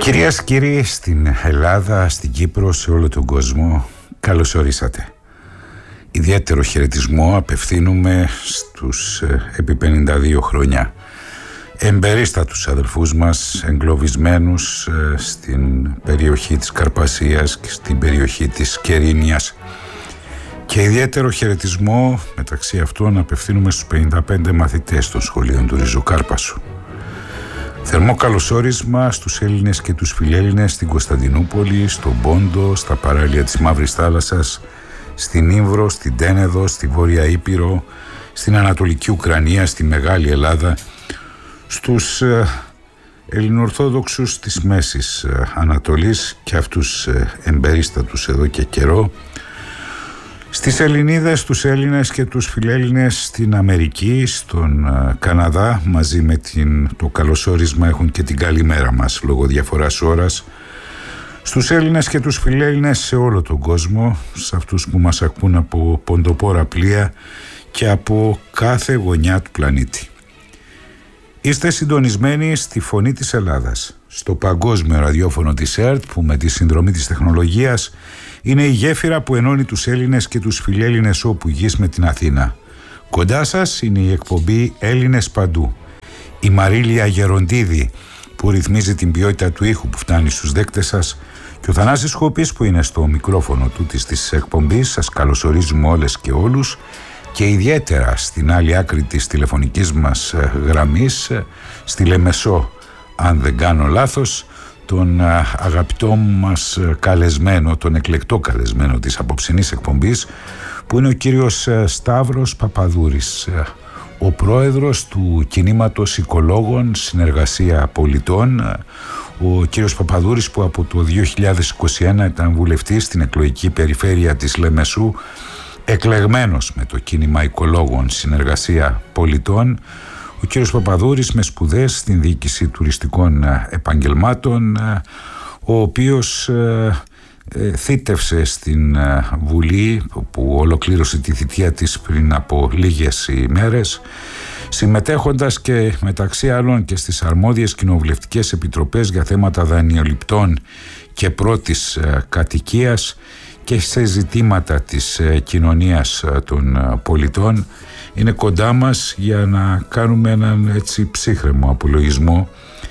Κυρίες και κύριοι, στην Ελλάδα, στην Κύπρο, σε όλο τον κόσμο, καλώς ορίσατε. Ιδιαίτερο χαιρετισμό απευθύνουμε στους επί 52 χρόνια εμπερίστατους αδελφούς μας, εγκλωβισμένους στην περιοχή της Καρπασίας και στην περιοχή της Κερίνιας. Και ιδιαίτερο χαιρετισμό μεταξύ αυτών απευθύνουμε στους 55 μαθητές των σχολείων του Ριζοκάρπασου. Θερμό καλωσόρισμα στους Έλληνες και τους φιλέλληνες στην Κωνσταντινούπολη, στον Πόντο, στα παράλια της Μαύρης Θάλασσας, στην Ήμβρο, στην Τένεδο, στη Βόρεια Ήπειρο, στην Ανατολική Ουκρανία, στη Μεγάλη Ελλάδα, στους Ελληνοορθόδοξους της Μέσης Ανατολής και αυτούς εμπερίστατους εδώ και καιρό, στις Ελληνίδες, τους Έλληνες και τους φιλέλληνες στην Αμερική, στον Καναδά, μαζί με το καλωσόρισμα έχουν και την καλημέρα μας λόγω διαφοράς ώρας, στους Έλληνες και τους φιλέλληνες σε όλο τον κόσμο, σε αυτούς που μας ακούν από ποντοπόρα πλοία και από κάθε γωνιά του πλανήτη. Είστε συντονισμένοι στη Φωνή της Ελλάδας, στο παγκόσμιο ραδιόφωνο της ΕΡΤ, που με τη συνδρομή της τεχνολογίας είναι η γέφυρα που ενώνει τους Έλληνες και τους φιλέλληνες όπου γης με την Αθήνα. Κοντά σας είναι η εκπομπή Έλληνες Παντού. Η Μαρίλια Γεροντίδη που ρυθμίζει την ποιότητα του ήχου που φτάνει στους δέκτες σας και ο Θανάσης Χοπής που είναι στο μικρόφωνο τούτης της εκπομπής. Σας καλωσορίζουμε όλες και όλους και ιδιαίτερα στην άλλη άκρη της τηλεφωνικής μας γραμμής, στη Λεμεσό αν δεν κάνω λάθος, τον αγαπητό μας καλεσμένο, τον εκλεκτό καλεσμένο της απόψινής εκπομπής, που είναι ο κύριος Σταύρος Παπαδούρης, ο πρόεδρος του Κινήματος Οικολόγων Συνεργασία Πολιτών. Ο κύριος Παπαδούρης που από το 2021 ήταν βουλευτής στην εκλογική περιφέρεια της Λεμεσού, εκλεγμένος με το Κίνημα Οικολόγων Συνεργασία Πολιτών. Ο κύριος Παπαδούρης με σπουδές στην διοίκηση τουριστικών επαγγελμάτων, ο οποίος θήτευσε στην Βουλή που ολοκλήρωσε τη θητεία της πριν από λίγες ημέρες, συμμετέχοντας και μεταξύ άλλων και στις αρμόδιες κοινοβουλευτικές επιτροπές για θέματα δανειοληπτών και πρώτης κατοικίας και σε ζητήματα της κοινωνίας των πολιτών. Είναι κοντά μας για να κάνουμε έναν έτσι ψύχρεμο απολογισμό.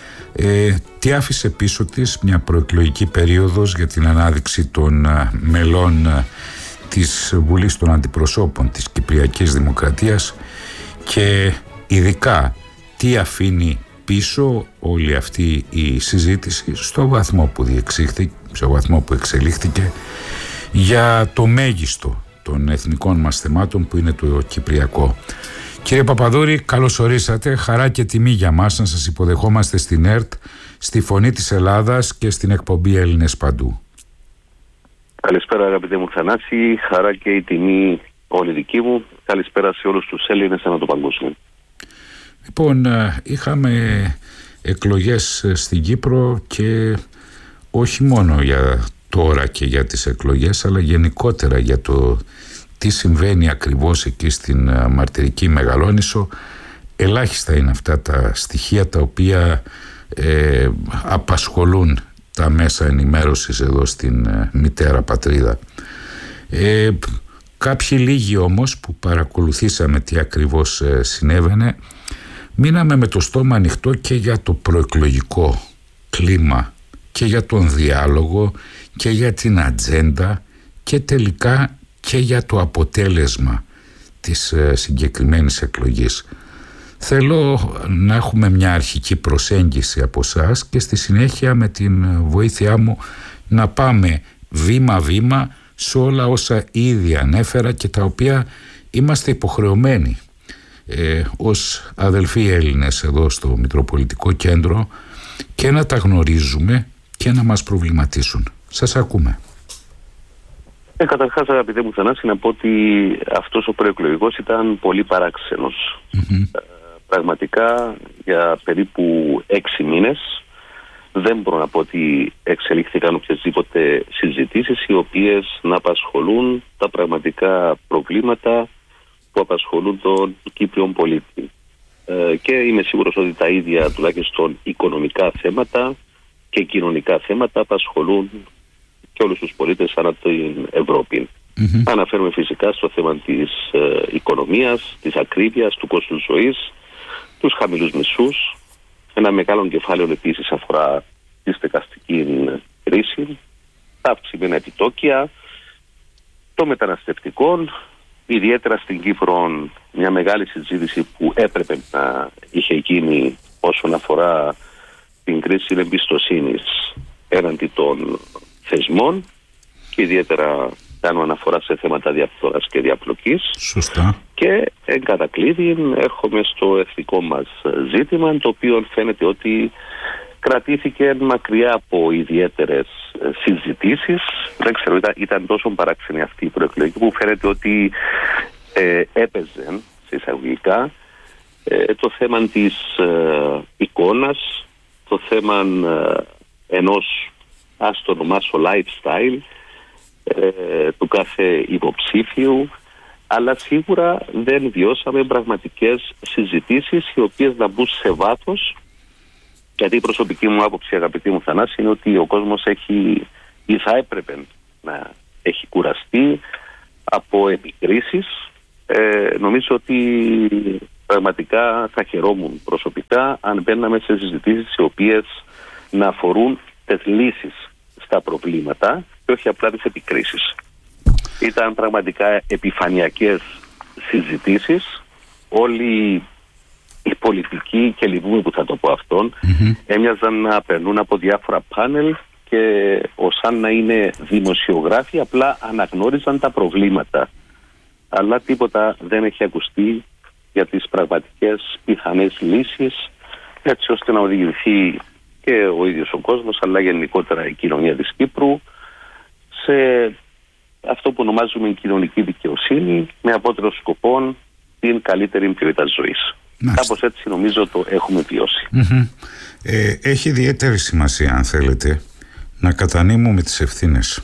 Τι άφησε πίσω της μια προεκλογική περίοδος για την ανάδειξη των μελών της Βουλής των Αντιπροσώπων της Κυπριακής Δημοκρατίας και ειδικά τι αφήνει πίσω όλη αυτή η συζήτηση στο βαθμό που διεξήχθηκε, στο βαθμό που εξελίχθηκε, για το μέγιστο των εθνικών μας θεμάτων που είναι το κυπριακό. Κύριε Παπαδούρη, καλώς ορίσατε. Χαρά και τιμή για μας να σας υποδεχόμαστε στην ΕΡΤ, στη Φωνή της Ελλάδας και στην εκπομπή Έλληνες Παντού. Καλησπέρα αγαπητέ μου Θανάση, χαρά και η τιμή όλη δική μου. Καλησπέρα σε όλους τους Έλληνες ανά το παγκόσμιο. Λοιπόν, είχαμε εκλογές στην Κύπρο και όχι μόνο για τώρα και για τις εκλογές, αλλά γενικότερα για το τι συμβαίνει ακριβώς εκεί στην μαρτυρική Μεγαλόνισσο. Ελάχιστα είναι αυτά τα στοιχεία τα οποία απασχολούν τα μέσα ενημέρωσης εδώ στην μητέρα πατρίδα. Κάποιοι λίγοι όμως που παρακολουθήσαμε τι ακριβώς συνέβαινε, μείναμε με το στόμα ανοιχτό και για το προεκλογικό κλίμα και για τον διάλογο και για την ατζέντα και τελικά και για το αποτέλεσμα της συγκεκριμένης εκλογής. Θέλω να έχουμε μια αρχική προσέγγιση από εσάς και στη συνέχεια με την βοήθειά μου να πάμε βήμα-βήμα σε όλα όσα ήδη ανέφερα και τα οποία είμαστε υποχρεωμένοι ως αδελφοί Έλληνες εδώ στο Μητροπολιτικό Κέντρο και να τα γνωρίζουμε και να μας προβληματίσουν. Σας ακούμε. Καταρχάς αγαπητέ μου Θανάση, να πω ότι αυτός ο προεκλογικός ήταν πολύ παράξενος. Πραγματικά για περίπου 6 μήνες δεν μπορώ να πω ότι εξελίχθηκαν οποιασδήποτε συζητήσεις οι οποίες να απασχολούν τα πραγματικά προβλήματα που απασχολούν τον Κύπριο πολίτη. Και είμαι σίγουρος ότι τα ίδια τουλάχιστον οικονομικά θέματα και κοινωνικά θέματα απασχολούν και όλους τους πολίτες ανά την Ευρώπη. Αναφέρουμε φυσικά στο θέμα της οικονομίας, της ακρίβειας, του κόστους ζωής, τους χαμηλούς μισθούς. Ένα μεγάλο κεφάλαιο επίσης αφορά τη στεγαστική κρίση, τα αυξημένα επιτόκια, το μεταναστευτικό, ιδιαίτερα στην Κύπρο μια μεγάλη συζήτηση που έπρεπε να είχε γίνει όσον αφορά την κρίση εμπιστοσύνης έναντι των θεσμών και ιδιαίτερα κάνω αναφορά σε θέματα διαφθοράς και διαπλοκής. Σωστά. Και εν κατακλείδη έρχομαι στο εθνικό μας ζήτημα, το οποίο φαίνεται ότι κρατήθηκε μακριά από ιδιαίτερες συζητήσεις. Δεν ξέρω, ήταν τόσο παράξενη αυτή η προεκλογική που φαίνεται ότι έπαιζε σε εισαγωγικά το θέμα της εικόνας, το θέμα ενός, ας το ονομάσω, lifestyle του κάθε υποψήφιου, αλλά σίγουρα δεν βιώσαμε πραγματικές συζητήσεις οι οποίες να μπουν σε βάθος, γιατί η προσωπική μου άποψη, αγαπητή μου Θανάση, είναι ότι ο κόσμος έχει ή θα έπρεπε να έχει κουραστεί από επικρίσεις. Νομίζω ότι πραγματικά θα χαιρόμουν προσωπικά αν μπαίναμε σε συζητήσεις οι οποίες να αφορούν τις λύσεις στα προβλήματα και όχι απλά τις επικρίσεις. Ήταν πραγματικά επιφανειακές συζητήσεις. Όλοι οι πολιτικοί, και λυπούμε που θα το πω αυτόν, έμοιαζαν να περνούν από διάφορα πάνελ και σαν να είναι δημοσιογράφοι, απλά αναγνώριζαν τα προβλήματα. Αλλά τίποτα δεν έχει ακουστεί για τις πραγματικές πιθανές λύσεις, έτσι ώστε να οδηγηθεί και ο ίδιος ο κόσμος, αλλά γενικότερα η κοινωνία της Κύπρου, σε αυτό που ονομάζουμε κοινωνική δικαιοσύνη, με απότερο σκοπό την καλύτερη ποιότητα ζωής. Κάπως έτσι νομίζω το έχουμε βιώσει. Έχει ιδιαίτερη σημασία, αν θέλετε, να κατανείμουμε τις ευθύνες.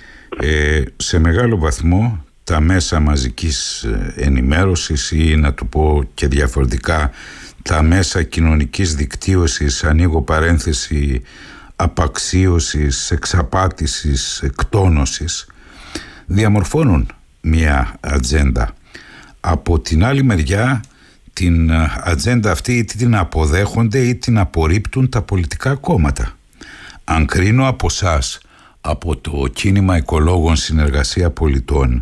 Σε μεγάλο βαθμό τα μέσα μαζικής ενημέρωσης, ή να το πω και διαφορετικά, τα μέσα κοινωνικής δικτύωσης, ανοίγω παρένθεση, απαξίωσης, εξαπάτησης, εκτόνωσης, διαμορφώνουν μια ατζέντα. Από την άλλη μεριά, την ατζέντα αυτή είτε την αποδέχονται ή την απορρίπτουν τα πολιτικά κόμματα. Αν κρίνω από εσάς, από το κίνημα οικολόγων Συνεργασία Πολιτών,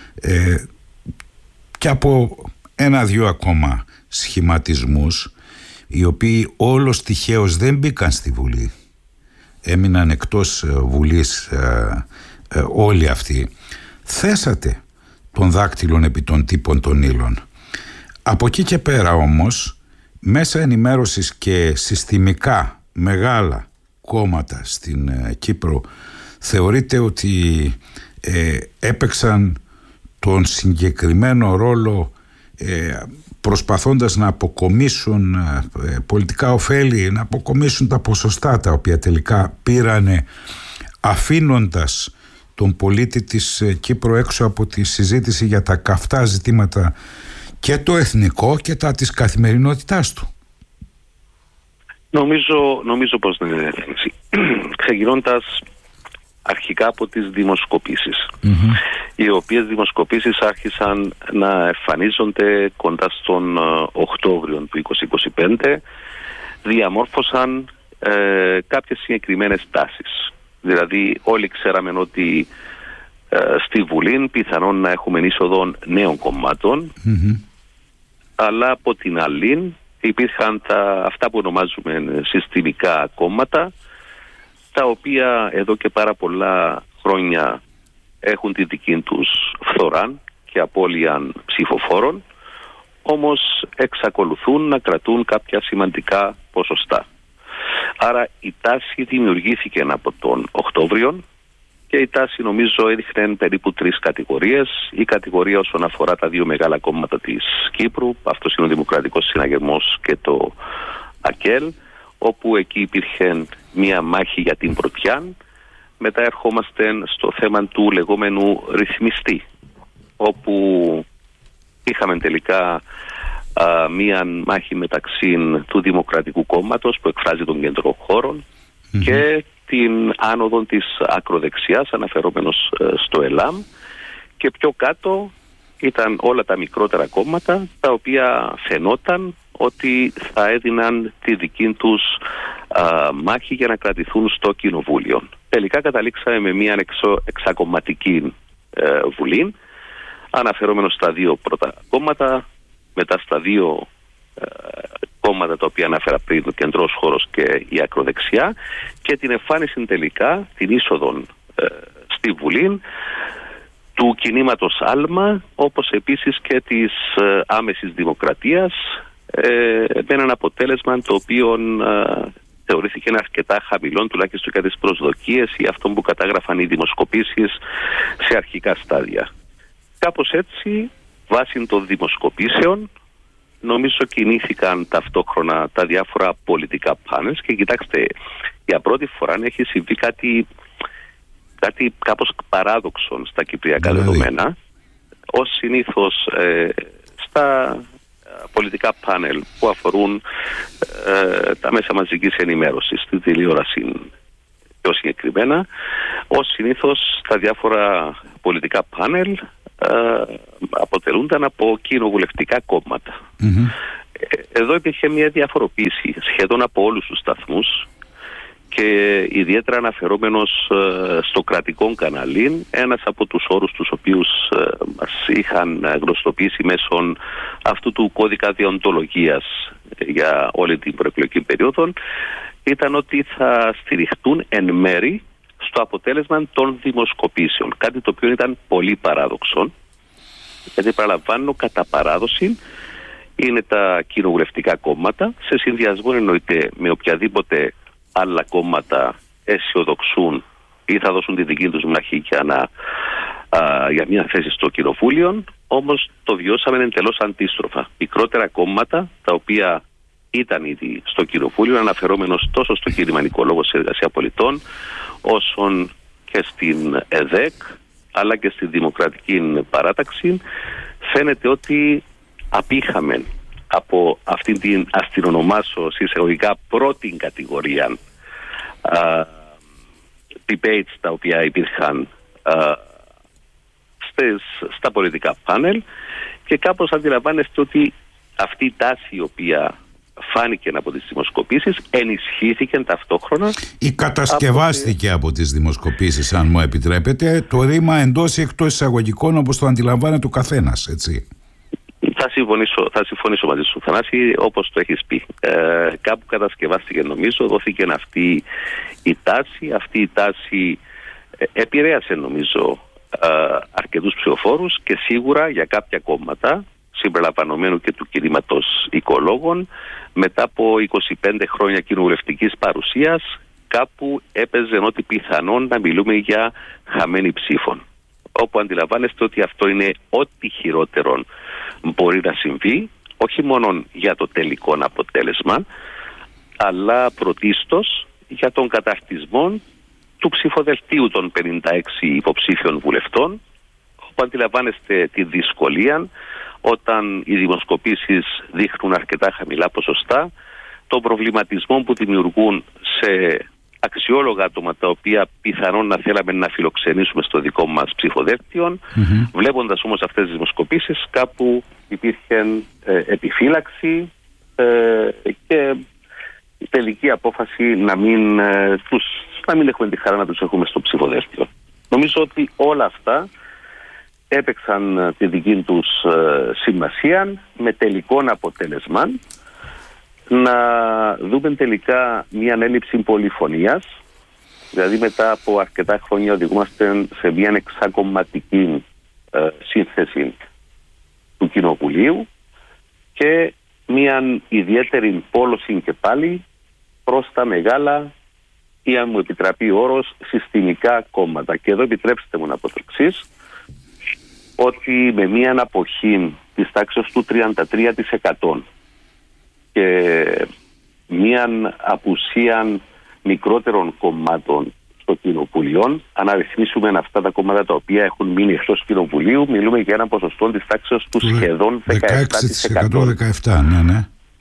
και από ένα-δυο ακόμα σχηματισμούς, οι οποίοι όλος τυχαίως δεν μπήκαν στη Βουλή, έμειναν εκτός Βουλής όλοι αυτοί, θέσατε των δάκτυλων επί των τύπων των ύλων. Από εκεί και πέρα όμως, μέσα ενημέρωσης και συστημικά μεγάλα κόμματα στην Κύπρο θεωρείται ότι έπαιξαν τον συγκεκριμένο ρόλο προσπαθώντας να αποκομίσουν πολιτικά ωφέλη, να αποκομίσουν τα ποσοστά τα οποία τελικά πήρανε, αφήνοντας τον πολίτη της Κύπρου έξω από τη συζήτηση για τα καυτά ζητήματα και το εθνικό και τα της καθημερινότητάς του. Νομίζω πως δεν είναι έτσι. Ξεκινώντας αρχικά από τις δημοσκοπήσεις, οι οποίες δημοσκοπήσεις άρχισαν να εμφανίζονται κοντά στον Οκτώβριο του 2025, διαμόρφωσαν κάποιες συγκεκριμένες τάσεις. Δηλαδή όλοι ξέραμε ότι στη Βουλή πιθανόν να έχουμε είσοδο νέων κομμάτων, αλλά από την άλλη υπήρχαν αυτά που ονομάζουμε συστημικά κόμματα, τα οποία εδώ και πάρα πολλά χρόνια έχουν τη δική τους φθορά και απώλεια ψηφοφόρων, όμως εξακολουθούν να κρατούν κάποια σημαντικά ποσοστά. Άρα η τάση δημιουργήθηκε από τον Οκτώβριο και η τάση νομίζω έδειχνε περίπου 3 κατηγορίες. Η κατηγορία όσον αφορά τα 2 μεγάλα κόμματα της Κύπρου, αυτός είναι ο Δημοκρατικός Συναγερμός και το ΑΚΕΛ, όπου εκεί υπήρχε μία μάχη για την πρωτιά. Μετά ερχόμαστε στο θέμα του λεγόμενου ρυθμιστή, όπου είχαμε τελικά μία μάχη μεταξύ του Δημοκρατικού Κόμματος που εκφράζει τον κεντρό χώρο και την άνοδο της ακροδεξιάς, αναφερόμενος στο ΕΛΑΜ, και πιο κάτω ήταν όλα τα μικρότερα κόμματα τα οποία φαινόταν ότι θα έδιναν τη δική τους μάχη για να κρατηθούν στο κοινοβούλιο. Τελικά καταλήξαμε με μια εξακομματική βουλή, αναφερόμενος στα δύο πρώτα κόμματα, μετά στα δύο κόμματα τα οποία αναφέρα πριν, ο κεντρός χώρος και η ακροδεξιά, και την εμφάνιση τελικά, την είσοδο στη Βουλή του κινήματος Άλμα, όπως επίσης και της άμεσης δημοκρατίας, με έναν αποτέλεσμα το οποίο θεωρήθηκε αρκετά χαμηλό, τουλάχιστον για τις προσδοκίες ή αυτό που κατάγραφαν οι δημοσκοπήσεις σε αρχικά στάδια. Κάπως έτσι, βάσει των δημοσκοπήσεων, νομίζω κινήθηκαν ταυτόχρονα τα διάφορα πολιτικά πάνελ, και κοιτάξτε, για πρώτη φορά έχει συμβεί κάτι κάπως παράδοξο στα κυπριακά δεδομένα. Ως συνήθως στα πολιτικά πάνελ που αφορούν τα μέσα μαζικής ενημέρωσης, τη τηλεόραση πιο συγκεκριμένα, ως συνήθως τα διάφορα πολιτικά πάνελ αποτελούνταν από κοινοβουλευτικά κόμματα. Εδώ υπήρχε μια διαφοροποίηση σχεδόν από όλους τους σταθμούς, και ιδιαίτερα αναφερόμενος στο κρατικό καναλί, ένας από τους όρους τους οποίους μας είχαν γνωστοποιήσει μέσω αυτού του κώδικα δεοντολογίας για όλη την προεκλογική περίοδο, ήταν ότι θα στηριχτούν εν μέρη στο αποτέλεσμα των δημοσκοπήσεων, κάτι το οποίο ήταν πολύ παράδοξο, γιατί παραλαμβάνω, κατά παράδοση είναι τα κοινοβουλευτικά κόμματα, σε συνδυασμό εννοείται με οποιαδήποτε άλλα κόμματα αισιοδοξούν ή θα δώσουν τη δική τους μάχη για μια θέση στο κοινοβούλιο. Όμως το βιώσαμε εντελώς αντίστροφα. Μικρότερα κόμματα, τα οποία ήταν ήδη στο κοινοβούλιο, αναφερόμενος τόσο στο κίνημα Νικολόγος σε Εργασία Πολιτών, όσον και στην ΕΔΕΚ, αλλά και στη Δημοκρατική Παράταξη, φαίνεται ότι απήχαμε από αυτήν την, ας την ονομάσω εισαγωγικά, πρώτη κατηγορία debates τα οποία υπήρχαν στα πολιτικά πάνελ, και κάπως αντιλαμβάνεστε ότι αυτή η τάση η οποία φάνηκε από τις δημοσκοπήσεις ενισχύθηκε ταυτόχρονα ή κατασκευάστηκε από τις δημοσκοπήσεις, αν μου επιτρέπετε, το ρήμα εντός ή εκτός εισαγωγικών, όπως το αντιλαμβάνεται ο καθένας, έτσι. Θα συμφωνήσω μαζί σου, Θανάση, όπως το έχεις πει. Κάπου κατασκευάστηκε, νομίζω, δόθηκε αυτή η τάση. Αυτή η τάση επηρέασε, νομίζω, αρκετούς ψηφοφόρους, και σίγουρα για κάποια κόμματα, συμπεριλαμβανομένου και του κινήματος Οικολόγων, μετά από 25 χρόνια κοινοβουλευτικής παρουσίας, κάπου έπαιζε ότι πιθανόν να μιλούμε για χαμένη ψήφων. Όπου αντιλαμβάνεστε ότι αυτό είναι ό,τι χειρότερο μπορεί να συμβεί, όχι μόνο για το τελικό αποτέλεσμα, αλλά πρωτίστως για τον καταρτισμό του ψηφοδελτίου των 56 υποψήφιων βουλευτών, όπου αντιλαμβάνεστε τη δυσκολία όταν οι δημοσκοπήσεις δείχνουν αρκετά χαμηλά ποσοστά, τον προβληματισμό που δημιουργούν σε αξιόλογα άτομα τα οποία πιθανόν να θέλαμε να φιλοξενήσουμε στο δικό μας ψηφοδέλτιο. Βλέποντας όμως αυτές τις δημοσκοπήσεις, κάπου υπήρχε επιφύλαξη και η τελική απόφαση να μην έχουμε τη χαρά να τους έχουμε στο ψηφοδέλτιο. Νομίζω ότι όλα αυτά έπαιξαν τη δική τους σημασία, με τελικό αποτέλεσμα να δούμε τελικά μια έλλειψη πολυφωνίας. Δηλαδή μετά από αρκετά χρόνια οδηγούμαστε σε μια εξακομματική σύνθεση του Κοινοβουλίου και μια ιδιαίτερη πόλωση και πάλι προς τα μεγάλα, ή αν μου επιτραπεί ο όρος, συστημικά κόμματα. Και εδώ επιτρέψτε μου να πω το εξής, ότι με μια αναποχή της τάξης του 33% και μια απουσία μικρότερων κομμάτων στο Κοινοβουλίο, αν αριθμίσουμε αυτά τα κόμματα τα οποία έχουν μείνει εκτός Κοινοβουλίου, μιλούμε για ένα ποσοστό της τάξης του σχεδόν 17%. 16%, 17%, ναι.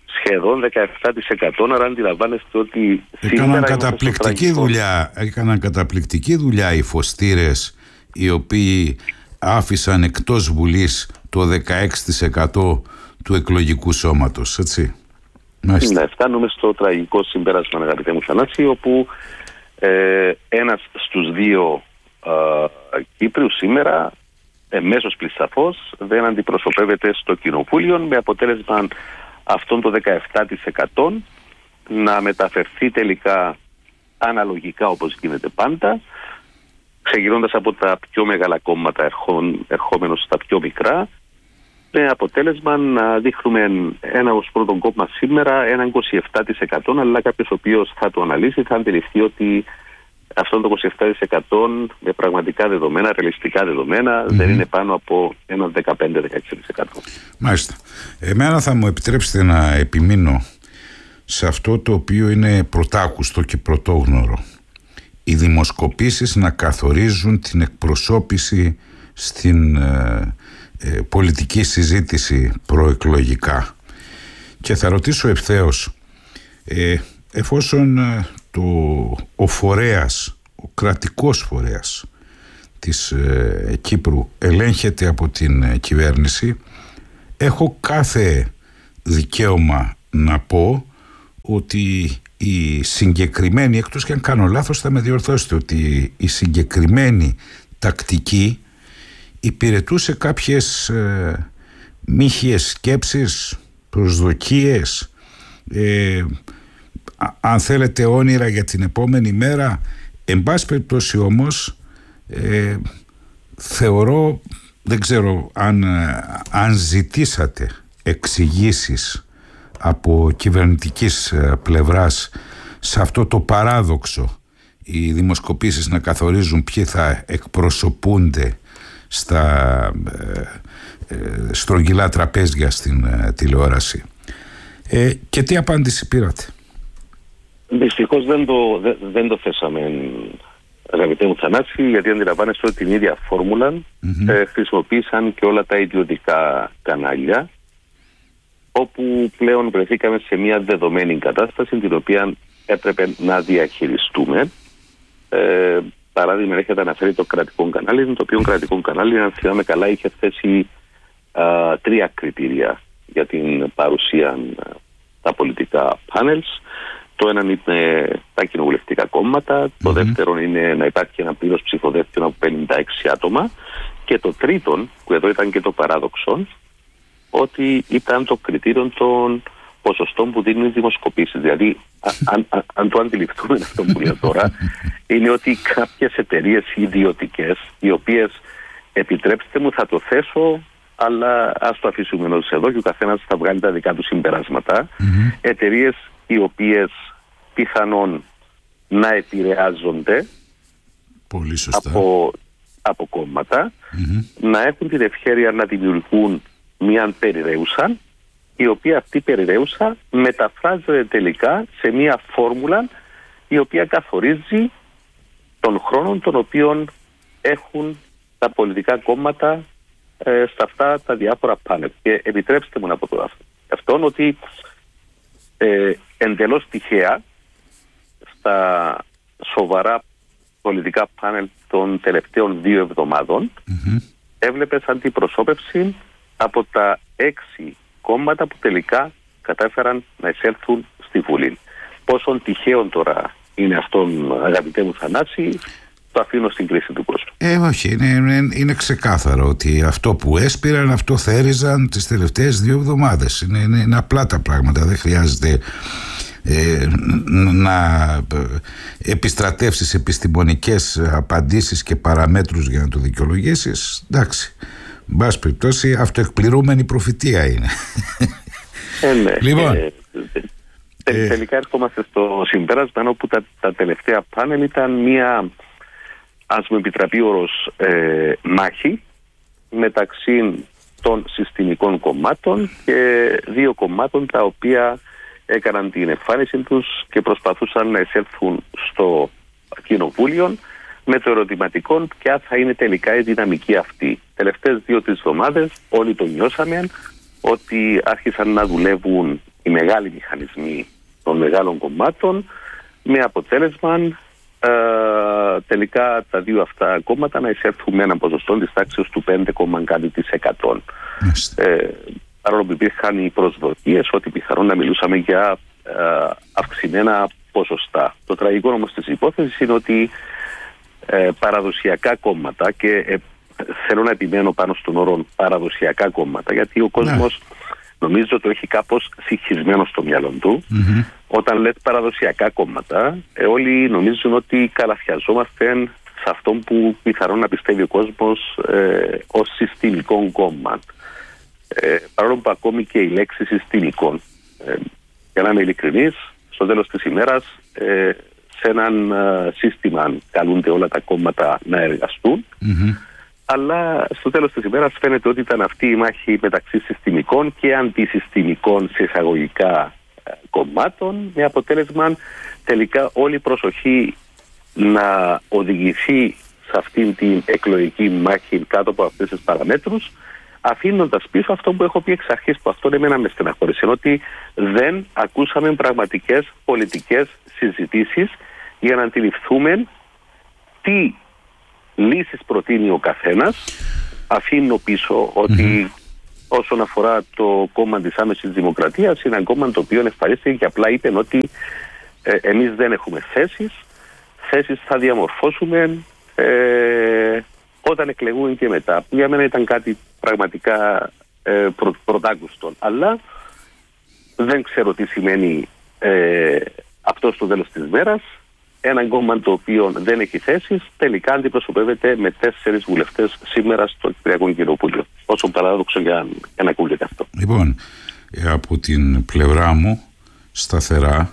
σχεδόν 17%. Άρα αντιλαμβάνεστε ότι έκαναν καταπληκτική δουλειά οι φωστήρες, οι οποίοι άφησαν εκτός Βουλής το 16% του εκλογικού σώματος, έτσι. Ναι, φτάνουμε στο τραγικό συμπέρασμα, αγαπητέ μου Θανάση, όπου ένας στους δύο Κύπριους σήμερα μέσως πλησαφώς δεν αντιπροσωπεύεται στο Κοινοβούλιο, με αποτέλεσμα αυτόν το 17% να μεταφερθεί τελικά αναλογικά, όπως γίνεται πάντα, ξεκινώντας από τα πιο μεγάλα κόμματα ερχόμενος στα πιο μικρά, με αποτέλεσμα να δείχνουμε ένα ως πρώτο κόμμα σήμερα ένα 27%, αλλά κάποιος ο οποίος θα το αναλύσει θα αντιληφθεί ότι αυτό το 27% με πραγματικά δεδομένα, ρεαλιστικά δεδομένα, δεν είναι πάνω από ένα 15-16%. Μάλιστα. Εμένα θα μου επιτρέψετε να επιμείνω σε αυτό το οποίο είναι πρωτάκουστο και πρωτόγνωρο. Οι δημοσκοπήσεις να καθορίζουν την εκπροσώπηση στην πολιτική συζήτηση προεκλογικά. Και θα ρωτήσω ευθέως, εφόσον ο φορέας, ο κρατικός φορέας της Κύπρου ελέγχεται από την κυβέρνηση, έχω κάθε δικαίωμα να πω ότι η συγκεκριμένη, εκτός και αν κάνω λάθος θα με διορθώσετε, ότι η συγκεκριμένη τακτική υπηρετούσε κάποιες μύχιες σκέψεις, προσδοκίες, αν θέλετε όνειρα για την επόμενη μέρα. Εν πάση περιπτώσει όμως θεωρώ, δεν ξέρω αν ζητήσατε εξηγήσεις από κυβερνητικής πλευράς σε αυτό το παράδοξο, οι δημοσκοπήσεις να καθορίζουν ποιοι θα εκπροσωπούνται στα στρογγυλά τραπέζια στην τηλεόραση, και τι απάντηση πήρατε? Δυστυχώς δεν το θέσαμε, αγαπητέ μου Θανάση, γιατί αντιλαμβάνεστε ότι την ίδια φόρμουλα χρησιμοποίησαν και όλα τα ιδιωτικά κανάλια, όπου πλέον βρεθήκαμε σε μια δεδομένη κατάσταση την οποία έπρεπε να διαχειριστούμε. Παράδειγμα, έχετε αναφέρει το κρατικό κανάλι, το οποίο κρατικό κανάλι, αν θυμάμαι καλά, είχε θέσει 3 κριτήρια για την παρουσία τα πολιτικά πάνελς. Το ένα είναι τα κοινοβουλευτικά κόμματα, το δεύτερο είναι να υπάρχει ένα πλήρως ψηφοδέλτιο από 56 άτομα, και το τρίτο, που εδώ ήταν και το παράδοξο, ότι ήταν το κριτήριο των ποσοστών που δίνουν οι δημοσκοπήσεις. Δηλαδή, αν το αντιληφθούμε αυτό που λέω τώρα, είναι ότι κάποιες εταιρείες ιδιωτικές, οι οποίες, επιτρέψτε μου, θα το θέσω, αλλά ας το αφήσουμε εδώ και ο καθένας θα βγάλει τα δικά του συμπεράσματα, εταιρείες οι οποίες πιθανόν να επηρεάζονται από κόμματα, να έχουν την ευχέρεια να δημιουργούν μια περιραίουσα, η οποία αυτή περιραίουσα μεταφράζεται τελικά σε μια φόρμουλα η οποία καθορίζει τον χρόνο τον οποίο έχουν τα πολιτικά κόμματα στα αυτά τα διάφορα πάνελ. Και επιτρέψτε μου να πω το αυτόν, ότι εντελώς τυχαία στα σοβαρά πολιτικά πάνελ των τελευταίων 2 εβδομάδων έβλεπες αντιπροσώπευση από τα 6 κόμματα που τελικά κατάφεραν να εισέλθουν στη Βουλή. Πόσο τυχαίο τώρα είναι αυτόν, αγαπητέ μου Θανάση, το αφήνω στην κρίση του κόσμου. Όχι, είναι ξεκάθαρο ότι αυτό που έσπηραν, αυτό θέριζαν τις τελευταίες 2 εβδομάδες. Είναι απλά τα πράγματα, δεν χρειάζεται να επιστρατεύσεις επιστημονικές απαντήσεις και παραμέτρους για να το δικαιολογήσεις. Εντάξει, εν πάση περιπτώσει, αυτοεκπληρούμενη προφητεία είναι. Ναι. Λοιπόν, τελικά έρχομαστε στο συμπέρασμα, όπου τα τελευταία πάνελ ήταν μία, ας μου επιτραπεί όρος, μάχη μεταξύ των συστημικών κομμάτων και 2 κομμάτων τα οποία έκαναν την εμφάνιση τους και προσπαθούσαν να εισέλθουν στο κοινοβούλιο, με το ερωτηματικό ποια θα είναι τελικά η δυναμική αυτή. Τελευταίες 2-3 εβδομάδες όλοι το νιώσαμε ότι άρχισαν να δουλεύουν οι μεγάλοι μηχανισμοί των μεγάλων κομμάτων, με αποτέλεσμα τελικά τα δύο αυτά κόμματα να εισέλθουν με ένα ποσοστό της τάξης του 5,1%. Παρόλο που υπήρχαν οι προσδοκίες ότι πιθανόν να μιλούσαμε για αυξημένα ποσοστά. Το τραγικό όμως της υπόθεσης είναι ότι παραδοσιακά κόμματα, και θέλω να επιμένω πάνω στον όρο παραδοσιακά κόμματα, γιατί ο κόσμος νομίζω το έχει κάπως συγχυσμένο στο μυαλό του. Όταν λέτε παραδοσιακά κόμματα, όλοι νομίζουν ότι καλαθιαζόμαστε σε αυτό που πιθανόν να πιστεύει ο κόσμος ως συστημικό κόμμα. Παρόλο που ακόμη και η λέξη συστημικό, για να είμαι ειλικρινής, στο τέλος της ημέρας σε έναν σύστημα καλούνται όλα τα κόμματα να εργαστούν, αλλά στο τέλος της ημέρας φαίνεται ότι ήταν αυτή η μάχη μεταξύ συστημικών και αντισυστημικών σε εισαγωγικά κομμάτων, με αποτέλεσμα τελικά όλη η προσοχή να οδηγηθεί σε αυτήν την εκλογική μάχη κάτω από αυτές τις παραμέτρους, αφήνοντας πίσω αυτό που έχω πει εξ αρχής, που αυτό εμένα με στεναχώρησε, ότι δεν ακούσαμε πραγματικές πολιτικές συζητήσεις για να αντιληφθούμε τι λύσεις προτείνει ο καθένας. Αφήνω πίσω ότι όσον αφορά το κόμμα της άμεσης δημοκρατίας, είναι ένα κόμμα το οποίο εμφανίστηκε και απλά είπε ότι εμείς δεν έχουμε θέσεις θα διαμορφώσουμε όταν εκλεγούν και μετά. Που για μένα ήταν κάτι πραγματικά πρωτάκουστο. Αλλά δεν ξέρω τι σημαίνει αυτό στο τέλος της μέρας. Ένα κόμμα το οποίο δεν έχει θέσεις τελικά αντιπροσωπεύεται με 4 βουλευτές σήμερα στο Κυπριακό Κοινοβούλιο. Όσο παράδοξο για να ακούγεται αυτό. Λοιπόν, από την πλευρά μου σταθερά,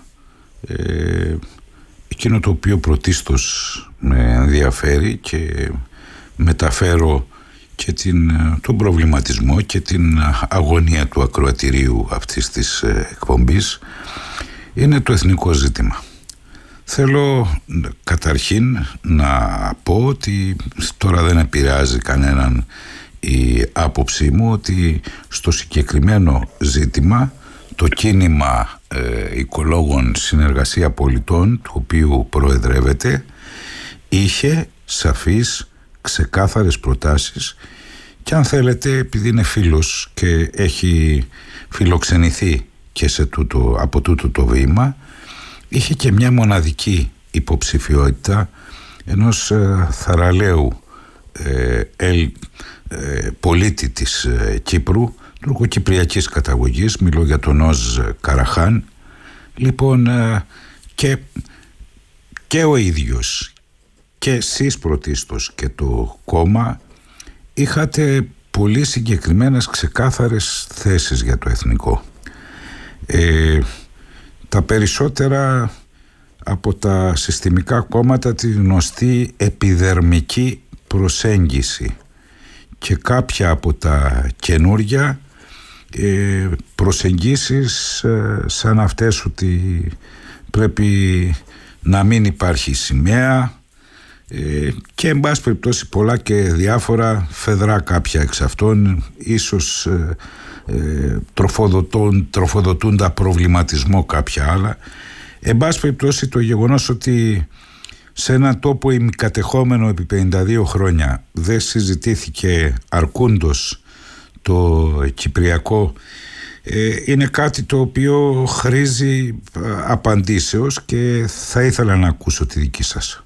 εκείνο το οποίο πρωτίστως με ενδιαφέρει και μεταφέρω και τον προβληματισμό και την αγωνία του ακροατηρίου αυτής της εκπομπής είναι το εθνικό ζήτημα. Θέλω καταρχήν να πω ότι τώρα δεν επηρεάζει κανέναν η άποψή μου ότι στο συγκεκριμένο ζήτημα το κίνημα οικολόγων Συνεργασία Πολιτών, του οποίου προεδρεύεται, είχε σαφείς ξεκάθαρες προτάσεις και αν θέλετε, επειδή είναι φίλος και έχει φιλοξενηθεί και από τούτο το βήμα, είχε και μια μοναδική υποψηφιότητα ενός θαραλέου πολίτη της Κύπρου, τουρκοκυπριακής καταγωγής, μιλώ για τον Όζ Καραχάν. Λοιπόν, και ο ίδιος και εσείς πρωτίστως και το κόμμα είχατε πολύ συγκεκριμένες ξεκάθαρες θέσεις για το εθνικό. Τα περισσότερα από τα συστημικά κόμματα τη γνωστή επιδερμική προσέγγιση και κάποια από τα καινούρια προσεγγίσεις σαν αυτές ότι πρέπει να μην υπάρχει σημαία και εν πάση περιπτώσει πολλά και διάφορα φεδρά, κάποια εξ αυτών ίσως τροφοδοτούν τα προβληματισμό κάποια άλλα. Εν πάση περιπτώσει το γεγονός ότι σε ένα τόπο ημικατεχόμενο επί 52 χρόνια δεν συζητήθηκε αρκούντος το κυπριακό είναι κάτι το οποίο χρήζει απαντήσεως και θα ήθελα να ακούσω τη δική σας.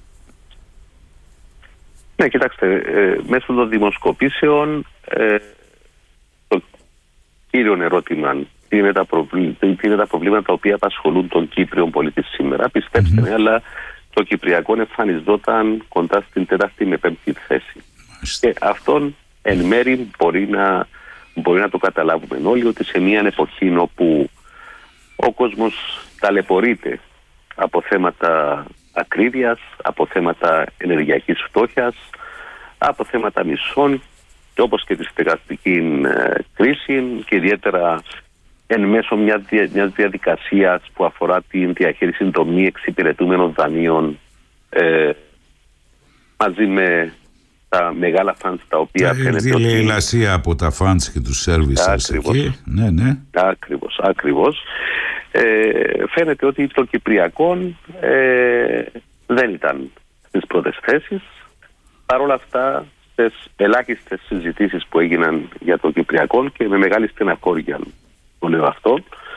Ναι, κοιτάξτε, μέσω των δημοσκοπήσεων το κύριο ερώτημα τι είναι τα προβλήματα τα οποία απασχολούν τον Κύπριο πολίτη σήμερα, πιστέψτε με, αλλά το κυπριακό εμφανιζόταν κοντά στην 4η με 5η θέση. Και αυτόν εν μέρη μπορεί να το καταλάβουμε όλοι, ότι σε μια εποχή όπου ο κόσμος ταλαιπωρείται από θέματα ακρίβειας, από θέματα ενεργειακής φτώχειας, από θέματα μισθών, και όπως και τη στεγαστική κρίση, και ιδιαίτερα εν μέσω μιας διαδικασίας που αφορά την διαχείριση των μη εξυπηρετούμενων δανείων, μαζί με τα μεγάλα funds τα οποία φαίνεται ότι... η λασία από τα funds και τους services εκεί. Ναι. Ακριβώς. Φαίνεται ότι το Κυπριακό δεν ήταν στις πρώτες θέσεις. Παρ' όλα αυτά, στις ελάχιστες συζητήσεις που έγιναν για το Κυπριακό και με μεγάλη στεναχώρια το λέω αυτό,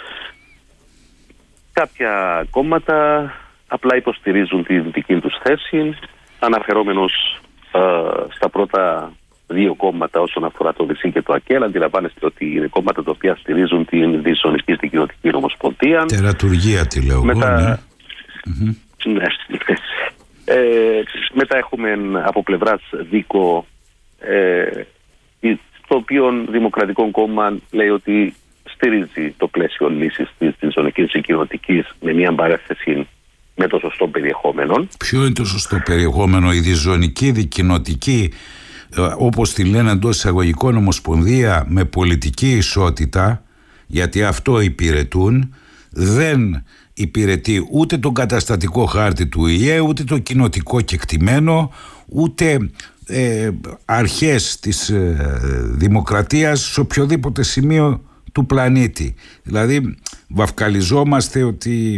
κάποια κόμματα απλά υποστηρίζουν την δική τους θέση, αναφερόμενος στα πρώτα δύο κόμματα όσον αφορά το ΔΣ και το ΑΚΕΛ. Αντιλαμβάνεστε ότι είναι κόμματα τα οποία στηρίζουν την Διζωνική Δικοινοτική Ομοσπονδία. Τερατουργία τη λέω. Μετά, ναι. Μετά έχουμε από πλευράς ΔΙΚΟ, το οποίο Δημοκρατικό Κόμμα λέει ότι στηρίζει το πλαίσιο λύσης της Διζωνικής Δικοινοτικής με μια παρέθεση με το σωστό περιεχόμενο. Ποιο είναι το σωστό περιεχόμενο? Η Διζωνική Δικοινοτική, όπως τη λένε εντός εισαγωγικών, ομοσπονδία με πολιτική ισότητα, γιατί αυτό υπηρετούν, δεν υπηρετεί ούτε τον καταστατικό χάρτη του ΙΕ, ούτε το κοινοτικό κεκτημένο, ούτε αρχές της δημοκρατίας σε οποιοδήποτε σημείο του πλανήτη. Δηλαδή βαφκαλιζόμαστε ότι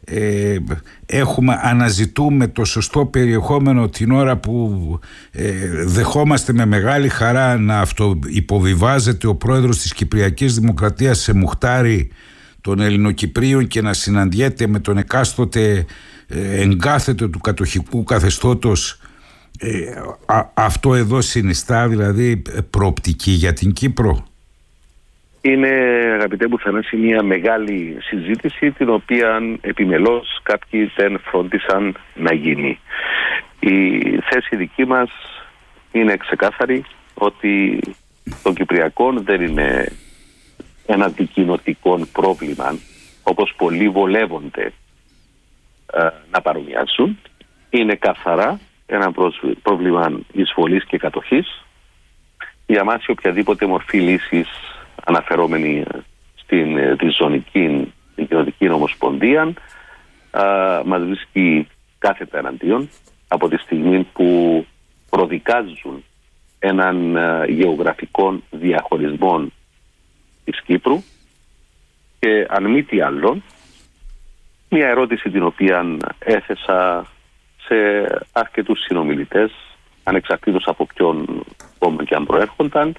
αναζητούμε το σωστό περιεχόμενο την ώρα που δεχόμαστε με μεγάλη χαρά να αυτοϋποβιβάζεται ο πρόεδρος της Κυπριακής Δημοκρατίας σε μουχτάρι των Ελληνοκυπρίων και να συναντιέται με τον εκάστοτε εγκάθετο του κατοχικού καθεστώτος. Αυτό εδώ συνιστά δηλαδή προοπτική για την Κύπρο? Είναι, αγαπητέ μου Θανάση, μια μεγάλη συζήτηση την οποία επιμελώς κάποιοι δεν φρόντισαν να γίνει. Η θέση δική μας είναι ξεκάθαρη ότι το Κυπριακό δεν είναι ένα δικοινοτικό πρόβλημα όπως πολλοί βολεύονται να παρομοιάσουν. Είναι καθαρά ένα πρόβλημα εισβολής και κατοχής. Για μας η οποιαδήποτε μορφή λύσης αναφερόμενη στην Διζωνική Δικοινοτική Ομοσπονδία μας βρίσκει κάθετα εναντίον, από τη στιγμή που προδικάζουν έναν γεωγραφικό διαχωρισμό της Κύπρου. Και αν μη τι άλλο, μια ερώτηση την οποία έθεσα σε αρκετούς συνομιλητές, ανεξαρτήτως από ποιον κόμμα και αν προέρχονταν,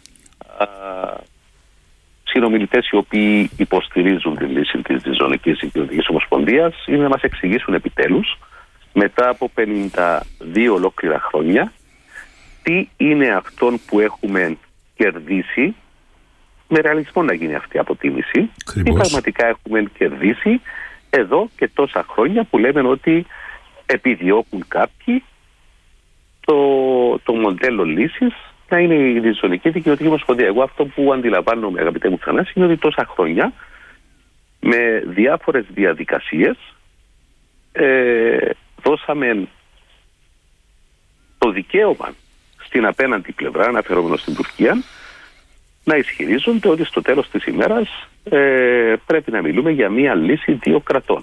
συνομιλητές οι οποίοι υποστηρίζουν τη λύση της Διζωνικής Δικοινοτικής Ομοσπονδίας, είναι να μας εξηγήσουν επιτέλους, μετά από 52 ολόκληρα χρόνια, τι είναι αυτόν που έχουμε κερδίσει, με ρεαλισμό να γίνει αυτή η αποτίμηση, τι πραγματικά έχουμε κερδίσει εδώ και τόσα χρόνια που λέμε ότι επιδιώκουν κάποιοι το μοντέλο λύσης να είναι η Διζωνική Δικοινοτική Ομοσπονδία. Εγώ αυτό που αντιλαμβάνομαι, αγαπητέ μου Θανάση, είναι ότι τόσα χρόνια με διάφορες διαδικασίες δώσαμε το δικαίωμα στην απέναντι πλευρά, αναφερόμενο στην Τουρκία, να ισχυρίζονται ότι στο τέλος της ημέρας πρέπει να μιλούμε για μία λύση δύο κρατών.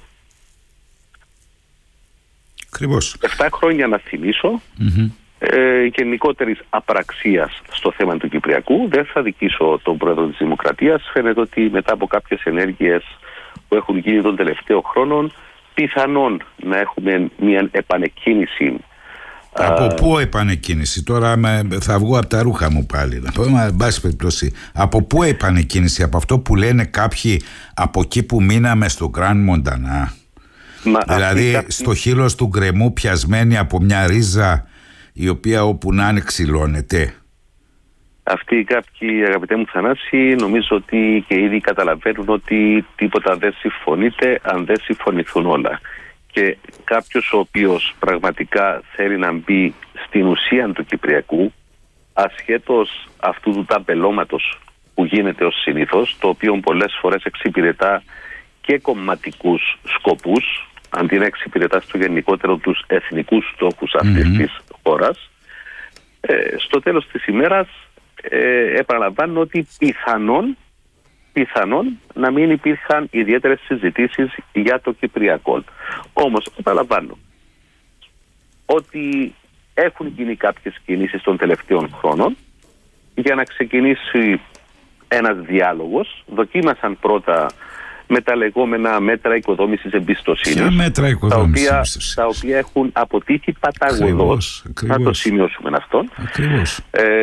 Ακριβώς. 7 χρόνια να θυμίσω γενικότερης απραξίας στο θέμα του Κυπριακού. Δεν θα δικήσω τον πρόεδρο της Δημοκρατίας. Φαίνεται ότι μετά από κάποιες ενέργειες που έχουν γίνει τον τελευταίο χρόνο, πιθανόν να έχουμε μια επανεκκίνηση. Από πού επανεκκίνηση? Τώρα θα βγω από τα ρούχα μου πάλι. Να πω, εν πάση περιπτώσει, από πού επανεκκίνηση? Από αυτό που λένε κάποιοι, από εκεί που μείναμε στο Γκραν Μοντανά. Δηλαδή στο χείλος του γκρεμού, πιασμένη από μια ρίζα η οποία όπου να είναι ξυλώνεται. Αυτοί κάποιοι, αγαπητέ μου Θανάση, νομίζω ότι και ήδη καταλαβαίνουν ότι τίποτα δεν συμφωνείται αν δεν συμφωνηθούν όλα. Και κάποιος ο οποίος πραγματικά θέλει να μπει στην ουσία του Κυπριακού, ασχέτως αυτού του ταμπελώματος που γίνεται ως συνήθως, το οποίο πολλές φορές εξυπηρετά και κομματικούς σκοπούς, αντί να εξυπηρετά στο γενικότερο τους εθνικούς στόχους αυτής της χώρας, στο τέλος της ημέρας επαναλαμβάνω ότι πιθανόν να μην υπήρχαν ιδιαίτερες συζητήσεις για το Κυπριακό. Όμως επαναλαμβάνω ότι έχουν γίνει κάποιες κινήσεις των τελευταίων χρόνων για να ξεκινήσει ένας διάλογος. Δοκίμασαν πρώτα με τα λεγόμενα μέτρα οικοδόμησης εμπιστοσύνης. Ποια μέτρα οικοδόμησης εμπιστοσύνης? Τα οποία έχουν αποτύχει παταγωδώς. Να το σημειώσουμε αυτόν. Ακριβώς.